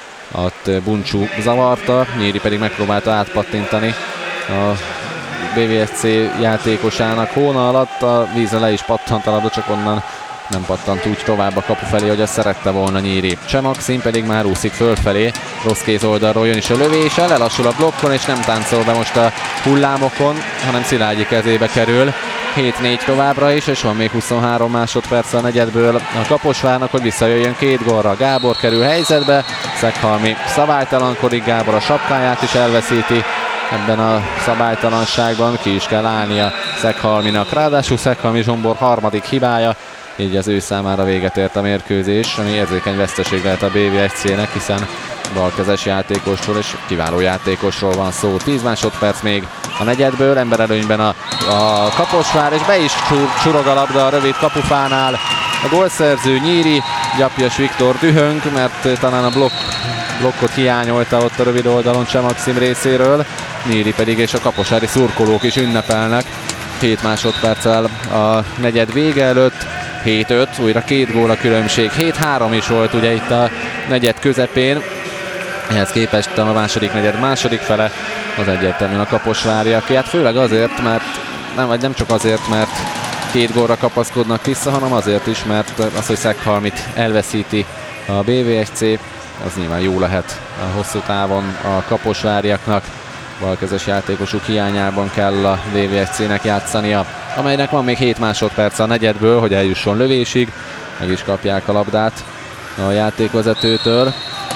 Ott Buncsú zavarta, Nyíri pedig megpróbálta átpattintani a bé vé es cé játékosának hóna alatt, a vízre le is pattant a labda, csak onnan nem pattant úgy tovább a kapu felé, hogy azt szerette volna Nyíri. Cseh Maxim pedig már úszik fölfelé, rossz kéz oldalról jön is a lövése, lelassul a blokkon és nem táncol be most a hullámokon, hanem Szilágyi kezébe kerül. hét négy továbbra is, és van még huszonhárom másodperc a negyedből a Kaposvárnak, hogy visszajöjjön két gólra. Gábor kerül helyzetbe, Szekhalmi szabálytalankodik, Gábor a sapkáját is elveszíti. Ebben a szabálytalanságban ki is kell állnia Szekhalminak. Ráadásul Szekhalmi Zsombor harmadik hibája, így az ő számára véget ért a mérkőzés, ami érzékeny veszteség lehet a bé vé es cé-nek, hiszen balkezes játékosról és kiváló játékosról van szó. tíz másodperc még a negyedből, emberelőnyben a, a Kaposvár, és be is csurog a labda a rövid kapufánál. A gólszerző Nyíri, Gyapjas Viktor dühöng, mert talán a blokk, blokkot hiányolta ott a rövid oldalon Cseh Maxim részéről. Nyíri pedig és a kaposvári szurkolók is ünnepelnek. hét másodperccel a negyed vége előtt. hét öt, újra két gól a különbség. hét három is volt ugye itt a negyed közepén. Ehhez képest a második negyed második fele az egyértelműen a kaposváriak. Hát főleg azért, mert nem, vagy nem csak azért, mert két gólra kapaszkodnak vissza, hanem azért is, mert az, hogy Szekhalmit elveszíti a bé vé es cé, az nyilván jó lehet a hosszú távon a kaposváriaknak. Balkezes játékosuk hiányában kell a bé vé es cé-nek játszania, amelynek van még hét másodperc a negyedből, hogy eljusson lövésig. Meg is kapják a labdát a játékvezetőtől.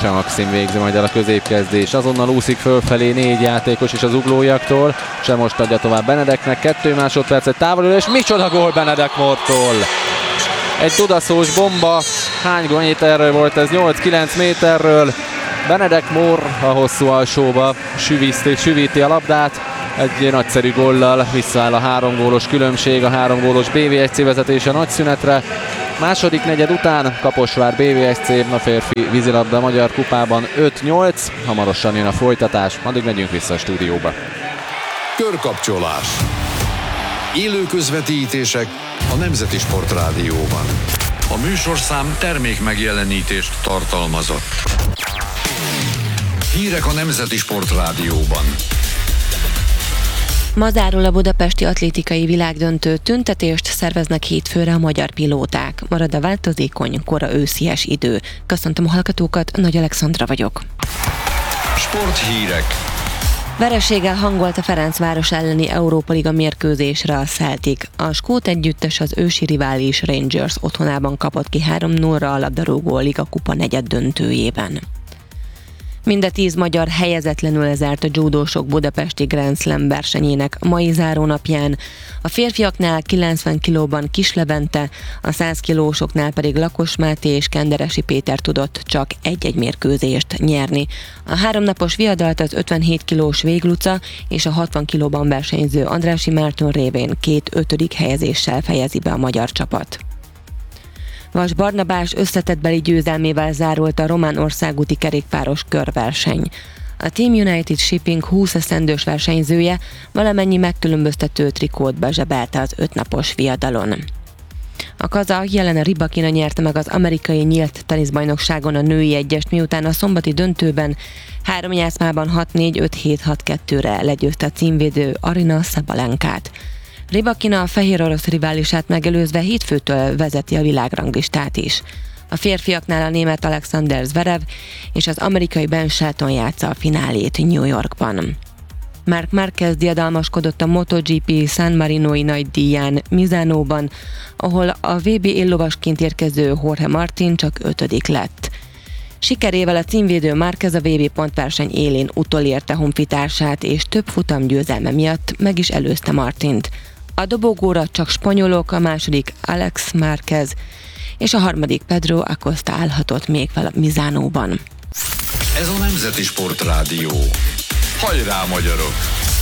Cseh Maxim végzi majd el a középkezdés. Azonnal úszik fölfelé négy játékos is az uglóiaktól. Cseh most adja tovább Benedeknek, kettő másodpercet távolul, és micsoda gól Benedek Mortól! Egy tudaszós bomba, hány méterről volt ez? nyolc-kilenc méterről. Benedek Mór a hosszú alsóba süvíti, süvíti a labdát, egy nagyszerű góllal visszaáll a három gólos különbség, a három gólos bé vé es cé vezetése nagy szünetre. Második negyed után Kaposvár bé vé es cé a férfi vízilabda Magyar Kupában öt nyolc, hamarosan jön a folytatás, addig megyünk vissza a stúdióba. Körkapcsolás. Élő közvetítések a Nemzeti Sportrádióban. A műsorszám termék megjelenítést tartalmazott. Hírek a Nemzeti Sportrádióban. Ma zárul a budapesti atlétikai világdöntő, tüntetést szerveznek hétfőre a magyar pilóták. Marad a változékony, kora őszies idő. Köszöntöm a hallgatókat, Nagy Alexandra vagyok. Sporthírek. Vereséggel hangolt a Ferencváros elleni Európa Liga mérkőzésre a Celtic. A skót együttes az ősi rivális Rangers otthonában kapott ki három nulla a labdarúgó Liga Kupa negyed döntőjében. Mind a tíz magyar helyezetlenül lezárt a judósok budapesti Grand Slam versenyének mai zárónapján. A férfiaknál kilencven kilóban Kis Levente, a száz kilósoknál pedig Lakos Máté és Kenderesi Péter tudott csak egy-egy mérkőzést nyerni. A háromnapos viadalt az ötvenhét kilós Végluca és a hatvan kilóban versenyző Andrássy Márton révén két ötödik helyezéssel fejezi be a magyar csapat. Vas Barnabás összetettbeli győzelmével zárult a román országúti kerékpáros körverseny. A Team United Shipping húsz eszendős versenyzője valamennyi megkülönböztető trikót bezsebelte az ötnapos viadalon. A kazah Jelena Rybakina nyerte meg az amerikai nyílt teniszbajnokságon a női egyest, miután a szombati döntőben három játszmában hat négy öt hét hat kettőre legyőzte a címvédő Aryna Szabalenkát. Rybakina a fehér orosz riválisát megelőzve hétfőtől vezeti a világranglistát is. A férfiaknál a német Alexander Zverev és az amerikai Ben Shelton játsza a finálét New Yorkban. Marc Márquez diadalmaskodott a MotoGP San Marinoi nagydíján Misánóban, ahol a vé bé éllovasként érkező Jorge Martin csak ötödik lett. Sikerével a címvédő Márquez a vé bé pontverseny élén utolérte honfitársát, és több futam győzelme miatt meg is előzte Martint. A dobogóra csak spanyolok, a második Alex Márquez és a harmadik Pedro Acosta állhatott még fel a Misánóban. Ez a Nemzeti Sportrádió. Hajrá, magyarok!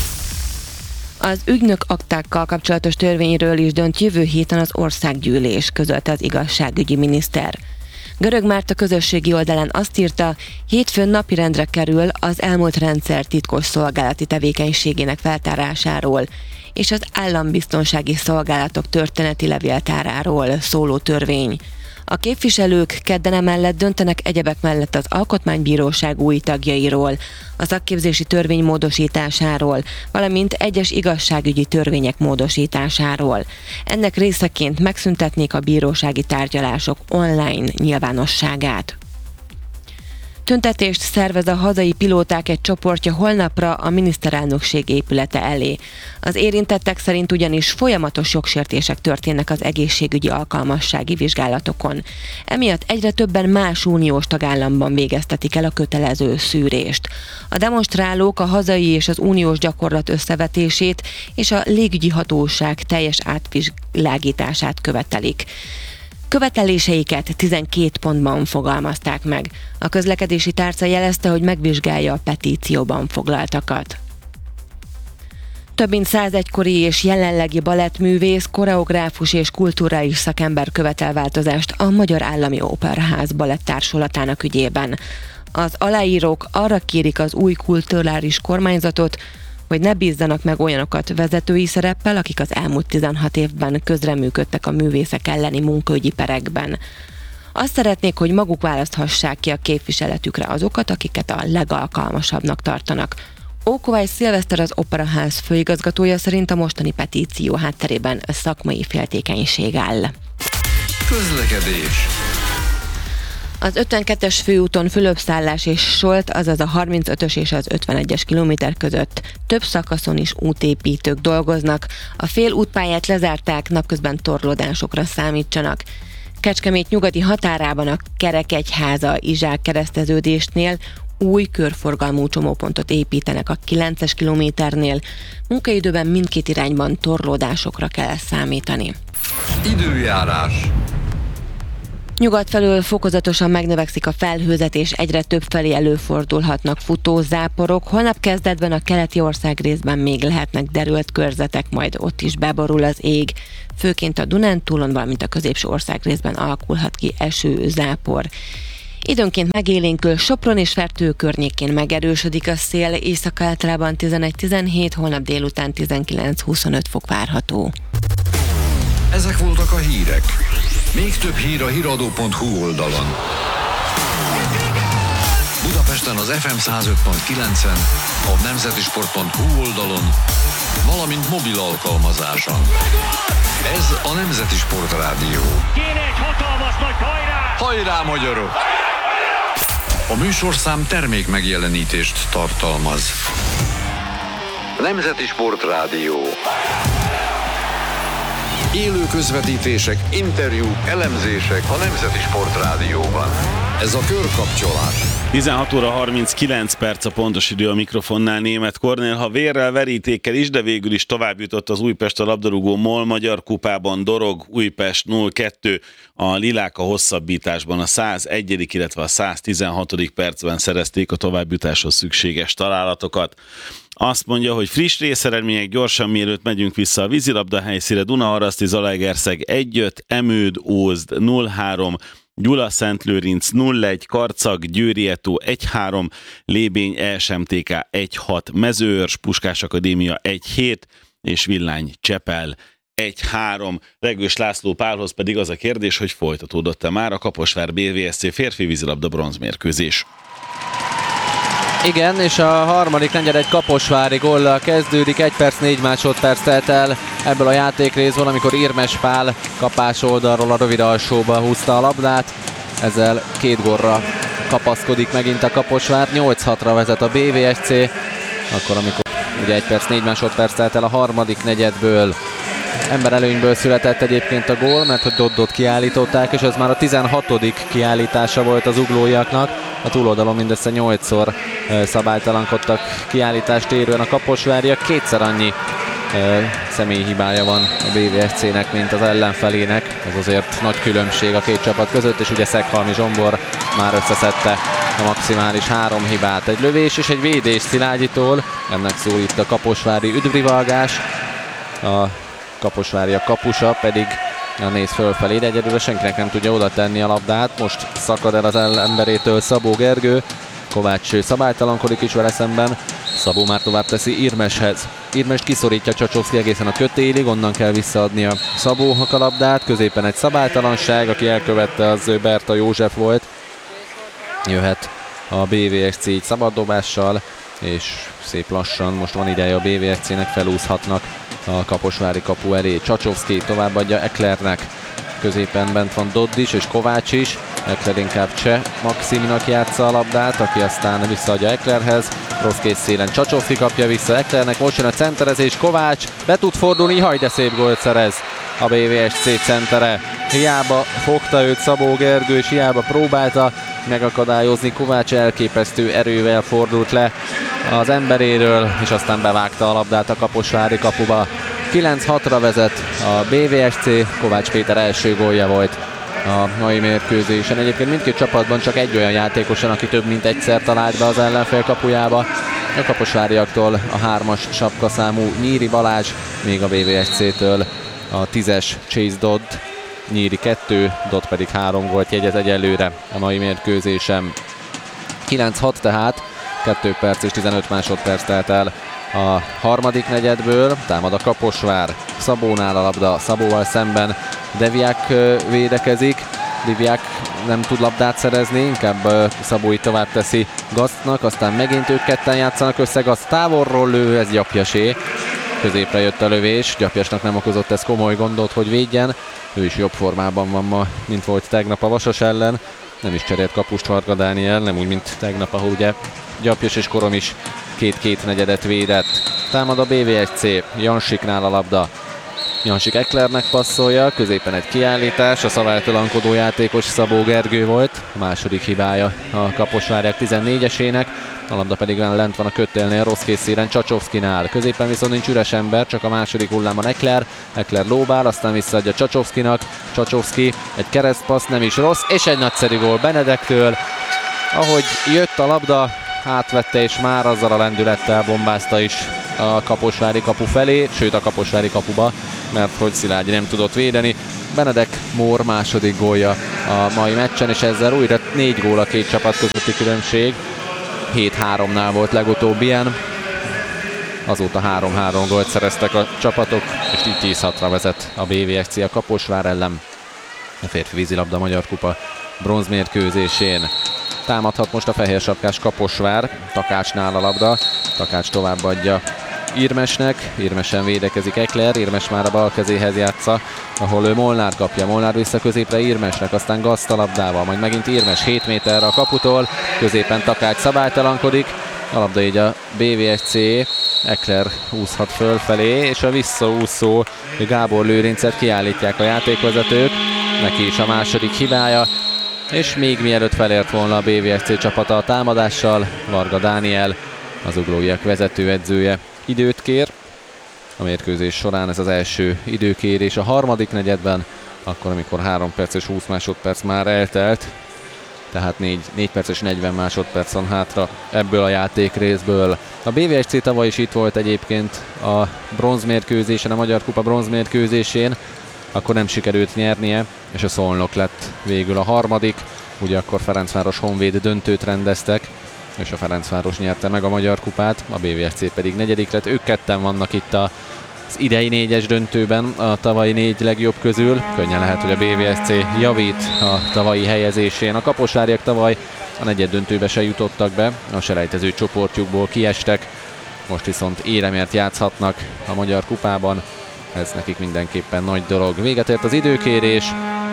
Az ügynök aktákkal kapcsolatos törvényről is dönt jövő héten az országgyűlés, közölte az igazságügyi miniszter. Görög Márta közösségi oldalán azt írta, hétfőn napirendre kerül az elmúlt rendszer titkos szolgálati tevékenységének feltárásáról és az állambiztonsági szolgálatok történeti levéltáráról szóló törvény. A képviselők kedden emellett döntenek egyebek mellett az Alkotmánybíróság új tagjairól, a szakképzési törvény módosításáról, valamint egyes igazságügyi törvények módosításáról. Ennek részeként megszüntetnék a bírósági tárgyalások online nyilvánosságát. Tüntetést szervez a hazai pilóták egy csoportja holnapra a miniszterelnökség épülete elé. Az érintettek szerint ugyanis folyamatos jogsértések történnek az egészségügyi alkalmassági vizsgálatokon. Emiatt egyre többen más uniós tagállamban végeztetik el a kötelező szűrést. A demonstrálók a hazai és az uniós gyakorlat összevetését és a légügyi hatóság teljes átvilágítását követelik. Követeléseiket tizenkét pontban fogalmazták meg. A közlekedési tárca jelezte, hogy megvizsgálja a petícióban foglaltakat. Több mint száz egykori és jelenlegi balettművész, koreográfus és kulturális szakember követel változást a Magyar Állami Operaház balettársulatának ügyében. Az aláírók arra kérik az új kulturális kormányzatot, hogy ne bízzanak meg olyanokat vezetői szereppel, akik az elmúlt tizenhat évben közreműködtek a művészek elleni munkaügyi perekben. Azt szeretnék, hogy maguk választhassák ki a képviseletükre azokat, akiket a legalkalmasabbnak tartanak. Ókovály Szilveszter, az Operaház főigazgatója szerint a mostani petíció hátterében szakmai féltékenység áll. Közlekedés. Az ötvenkettes főúton Fülöp-Szállás és Solt, azaz a harmincötös és az ötvenegyes kilométer között több szakaszon is útépítők dolgoznak. A fél útpályát lezárták, napközben torlódásokra számítsanak. Kecskemét nyugati határában a Kerekegyháza Izsák kereszteződésnél új körforgalmú csomópontot építenek a kilences kilométernél. Munkaidőben mindkét irányban torlódásokra kell számítani. Időjárás. Nyugat felől fokozatosan megnövekszik a felhőzet, és egyre több felé előfordulhatnak futózáporok. Holnap kezdetben a keleti országrészben még lehetnek derült körzetek, majd ott is beborul az ég. Főként a Dunántúlon, valamint a középső országrészben alakulhat ki esőzápor. Időnként megélénkül, Sopron és Fertő környékén megerősödik a szél, észak-keletában tizenegy-tizenhét, holnap délután tizenkilenc-huszonöt fok várható. Ezek voltak a hírek. Még több hír a híradó pont hu oldalon. Budapesten az ef em száz öt pont kilencen, a nemzeti sport pont hu oldalon, valamint mobil alkalmazáson. Ez a Nemzeti Sport Rádió. Kéne egy hatalmas nagy hajrá! Hajrá, magyarok! A műsorszám termék megjelenítést tartalmaz. Nemzeti Sport Rádió. Élő közvetítések, interjúk, elemzések a Nemzeti Sport Rádióban. Ez a körkapcsolás. tizenhat óra harminckilenc perc a pontos idő, a mikrofonnál Németh Kornél. Ha vérrel, verítékkel is, de végül is tovább jutott az Újpest a labdarúgó MOL Magyar Kupában. Dorog Újpest nulla kettő. A lilák a hosszabbításban a százegyedik illetve a száztizenhatodik percben szerezték a továbbjutáshoz szükséges találatokat. Azt mondja, hogy friss részeredmények gyorsan, mielőtt megyünk vissza a vízilabda helyszíre. Dunaharaszti Zalaegerszeg egy öt, Emőd Ózd nulla három, Gyula-Szentlőrinc nulla egy, Karcag Győri Eto egy három, Lébény é es em té ká egy hat, Mezőörs Puskás Akadémia egy hét és Villány Csepel egy három. Regős László Pálhoz pedig az a kérdés, hogy folytatódott-e már a Kaposvár bé vé es cé férfi vízilabda bronzmérkőzés. Igen, és a harmadik negyed egy kaposvári góllal kezdődik, egy perc négy másodperc telt el ebből a játékrészből, amikor Irmes Pál kapás oldalról a rövid alsóba húzta a labdát, ezzel két gólra kapaszkodik megint a Kaposvár, nyolc hatra vezet a bé vé es cé, akkor amikor ugye egy perc négy másodperc telt el a harmadik negyedből. Emberelőnyből született egyébként a gól, mert hogy Doddot kiállították, és ez már a tizenhatodik kiállítása volt az uglóiaknak. A túloldalon mindössze nyolcszor szabálytalankodtak kiállítást érően a kaposváriak, kétszer annyi személyhibája van a bé vé es cének, mint az ellenfelének. Ez azért nagy különbség a két csapat között, és ugye Szeghalmi Zsombor már összeszedte a maximális három hibát. Egy lövés és egy védés Szilágyitól, ennek szól itt a kaposvári üdvrivalgás. A kaposváriak kapusa pedig néz fölfelé, de egyedül senkinek nem tudja oda tenni a labdát. Most szakad el az ellenberétől Szabó Gergő. Kovács szabálytalankodik is vele szemben. Szabó már tovább teszi Irmeshez. Irmes kiszorítja Csacsovszki egészen a kötélig, onnan kell visszaadnia Szabónak a labdát. Középen egy szabálytalanság, aki elkövette, az Berta József volt. Jöhet a bé vé es cé így szabaddobással, és szép lassan most van ideje a bé vé es cének, felúszhatnak a kaposvári kapu elé. Csacsovszki továbbadja Eklernek, középen bent van Dodd is és Kovács is. Ekler inkább Cseh Maximnak játsza a labdát, aki aztán visszaadja Eklerhez. Rossz kész szélen Csacsovszki kapja vissza Eklernek, most jön a centerezés, Kovács be tud fordulni, haj de szép gólt szerez a bé vé es cé centere. Hiába fogta őt Szabó Gergő, és hiába próbálta megakadályozni, Kovács elképesztő erővel fordult le az emberéről, és aztán bevágta a labdát a kaposvári kapuba. kilenc hatra vezet a bé vé es cé, Kovács Péter első gólja volt a mai mérkőzésen. Egyébként mindkét csapatban csak egy olyan játékosan, aki több mint egyszer talált be az ellenfél kapujába. A kaposváriaktól a hármas sapkaszámú Nyíri Balázs, még a bé vé es cétől a tízes Chase Dodd. Nyíri kettő, Dodd pedig három gólt jegyez egyelőre a mai mérkőzésen. kilenc hat tehát, kettő perc és tizenöt másodperc telt el a harmadik negyedből. Támad a Kaposvár, Szabónál a labda, Szabóval szemben Deviák védekezik. Deviák nem tud labdát szerezni, inkább Szabó itt tovább teszi Gasztnak, aztán megint ők ketten játszanak össze, Gaszt távolról lő, ez Gyapjasé. Középre jött a lövés, Gyapjasnak nem okozott ez komoly gondot, hogy védjen. Ő is jobb formában van ma, mint volt tegnap a Vasas ellen. Nem is cserélt kapust Varga Dániel, nem úgy, mint tegnap, ahol ugye Gyapjas és Korom is két-két negyedet védett. Támad a bé vé es cé, Jansiknál a labda. Jansik Eklernek passzolja, középen egy kiállítás, a szabálytalankodó játékos Szabó Gergő volt, a második hibája a Kaposvárják tizennégyesének, a labda pedig lent van a kötélnél, rossz készszéren Csacsovszkinál, középen viszont nincs üres ember, csak a második hullámban Ekler, Ekler lóbál, aztán visszaadja Csacsovszkinak, Csacsovszki egy keresztpassz, nem is rossz, és egy nagyszerű gól Benedektől, ahogy jött a labda, átvette és már azzal a lendülettel bombázta is a kaposvári kapu felé, sőt a kaposvári kapuba, mert hogy Szilágyi nem tudott védeni. Benedek Mór második gólja a mai meccsen, és ezzel újra négy gól a két csapat közötti különbség. hét háromnál volt legutóbb ilyen. Azóta három-három gólt szereztek a csapatok, és így tíz hatra vezet a bé vé es cé a Kaposvár ellen. A férfi vízilabda Magyar Kupa bronzmérkőzésén. Támadhat most a fehérsapkás Kaposvár, Takácsnál a labda, Takács továbbadja Irmesnek, Irmesen védekezik Ekler, Irmes már a bal kezéhez játsza, ahol ő Molnár kapja, Molnár vissza középre Irmesnek, aztán Gaszt a labdával, majd megint Irmes hét méterre a kaputól, középen Takács szabálytalankodik, a labda így a bé vé es cé, Ekler úszhat fölfelé, és a visszaúszó Gábor Lőrincet kiállítják a játékvezetők, neki is a második hibája, és még mielőtt felért volna a bé vé es cé csapata a támadással, Varga Dániel, az uglóiak vezetőedzője időt kér. A mérkőzés során ez az első időkérés a harmadik negyedben, akkor amikor három perc és húsz másodperc már eltelt, tehát négy perc és negyven másodperc van hátra ebből a játékrészből. A bé vé es cé tavaly is itt volt egyébként a bronzmérkőzésen, a Magyar Kupa bronzmérkőzésén, akkor nem sikerült nyernie, és a Szolnok lett végül a harmadik, ugye akkor Ferencváros Honvéd döntőt rendeztek, és a Ferencváros nyerte meg a Magyar Kupát, a bé vé es cé pedig negyedik lett, ők ketten vannak itt az idei négyes döntőben, a tavalyi négy legjobb közül, könnyen lehet, hogy a bé vé es cé javít a tavalyi helyezésén. A kaposváriak tavaly a negyed döntőbe se jutottak be, a selejtező csoportjukból kiestek, most viszont éremért játszhatnak a Magyar Kupában, ez nekik mindenképpen nagy dolog. Véget ért az időkérés,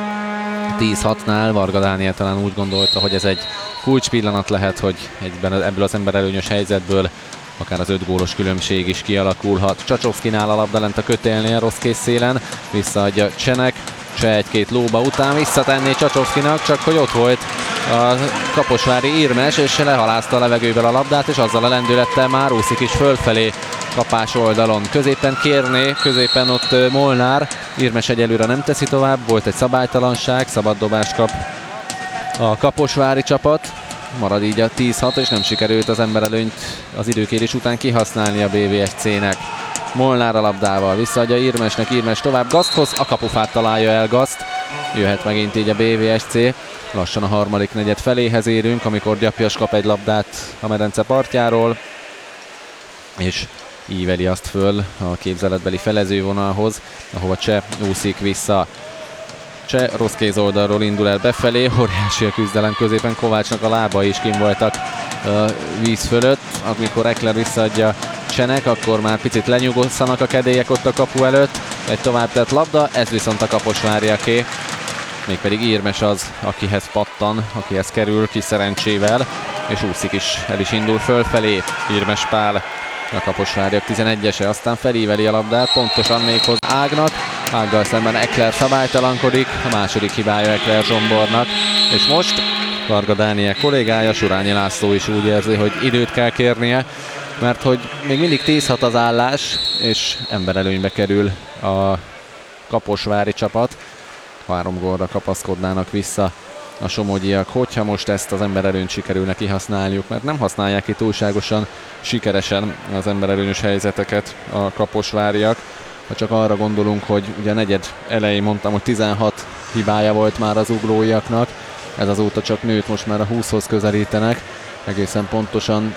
tíz hatnál Varga Dániel talán úgy gondolta, hogy ez egy kulcspillanat lehet, hogy egyben, ebből az emberelőnyös helyzetből akár az öt gólos különbség is kialakulhat. Csacsovszkinál a labda lent a kötélnél, rossz készszélen, visszaadja Csenek, Cseh egy-két lóba után visszatenné Csacsovszkinak, csak hogy ott volt a kaposvári Irmes, és lehalázta a levegőből a labdát, és azzal a lendülettel már úszik is fölfelé kapás oldalon. Középen Kérné, középen ott Molnár, Irmes egyelőre nem teszi tovább, volt egy szabálytalanság, szabad dobást kap a kaposvári csapat. Marad így a tíz hat, és nem sikerült az emberelőnyt az időkérés után kihasználni a bé vé es cének. Molnár a labdával visszaadja Irmesnek, Irmes tovább Gaszthoz, a kapufát találja el Gaszt. Jöhet megint így a bé vé es cé. Lassan a harmadik negyed feléhez érünk, amikor Gyapjas kap egy labdát a medence partjáról, és íveli azt föl a képzeletbeli felezővonalhoz, ahova Cseh úszik vissza. Cseh rossz kéz oldalról indul el befelé, óriási a küzdelem középen, Kovácsnak a lábai is kim voltak a víz fölött, amikor Ekler visszaadja Csenek, akkor már picit lenyugodszanak a kedélyek ott a kapu előtt, egy tovább tett labda, ez viszont a kaposváriaké, mégpedig Irmes az, akihez pattan, akihez kerül kis szerencsével, és úszik is, el is indul fölfelé, Irmes Pál, a kaposváriak tizenegyese, aztán felíveli a labdát, pontosan méghoz Ágnak, Ággal szemben Ekler szabálytalankodik, a második hibája Ekler Zsombornak, és most Varga Dániel kollégája, Surányi László is úgy érzi, hogy időt kell kérnie, mert hogy még mindig tíz hat az állás, és emberelőnybe kerül a kaposvári csapat, három gólra kapaszkodnának vissza a somogyiak, hogyha most ezt az emberelőnyt sikerülne kihasználniuk, mert nem használják ki túlságosan sikeresen az emberelőnyös helyzeteket a kaposváriak. Ha csak arra gondolunk, hogy ugye negyed elején mondtam, hogy tizenhat hibája volt már az uglóiaknak, ez azóta csak nőtt, most már a húszhoz közelítenek, egészen pontosan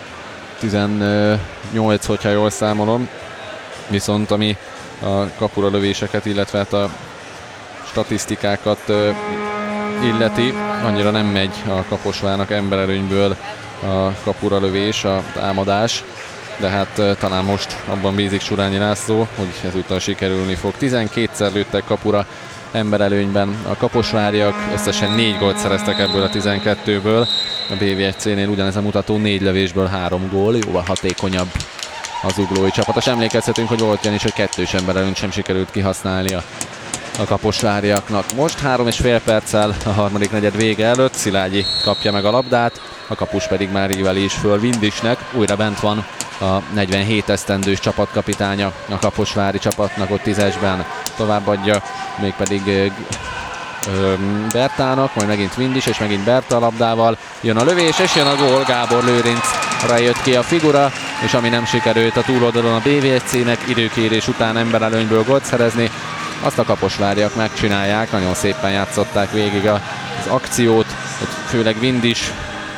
tizennyolc, hogyha jól számolom, viszont ami a kapura lövéseket, illetve hát a statisztikákat illeti, annyira nem megy a Kaposvárnak emberelőnyből a kapura lövés, a támadás, de hát talán most abban bízik Surányi László, hogy ezúttal sikerülni fog. tizenkétszer lőttek kapura emberelőnyben a kaposváriak, összesen négy gólt szereztek ebből a tizenkettőből. A bé vé es cénél ugyanez a mutató, négy lövésből három gól, jóval hatékonyabb a zuglói csapat. És emlékezhetünk, hogy volt olyan is, hogy kettős emberelőnyt sem sikerült kihasználnia a kaposváriaknak. Most három és fél perccel a harmadik negyed vége előtt Szilágyi kapja meg a labdát, a kapus pedig már íveli is föl Vindisnek. Újra bent van a negyvenhét esztendős csapatkapitánya a kaposvári csapatnak, ott tízesben továbbadja, mégpedig Bertának, majd megint Vindis, és megint Berta a labdával. Jön a lövés, és jön a gól, Gábor Lőrincre jött ki a figura, és ami nem sikerült a túloldalon a bé vé es cé-nek időkérés után emberelőnyből gólt szerezni, azt a kaposváriak megcsinálják, nagyon szépen játszották végig az akciót, ott főleg Vindis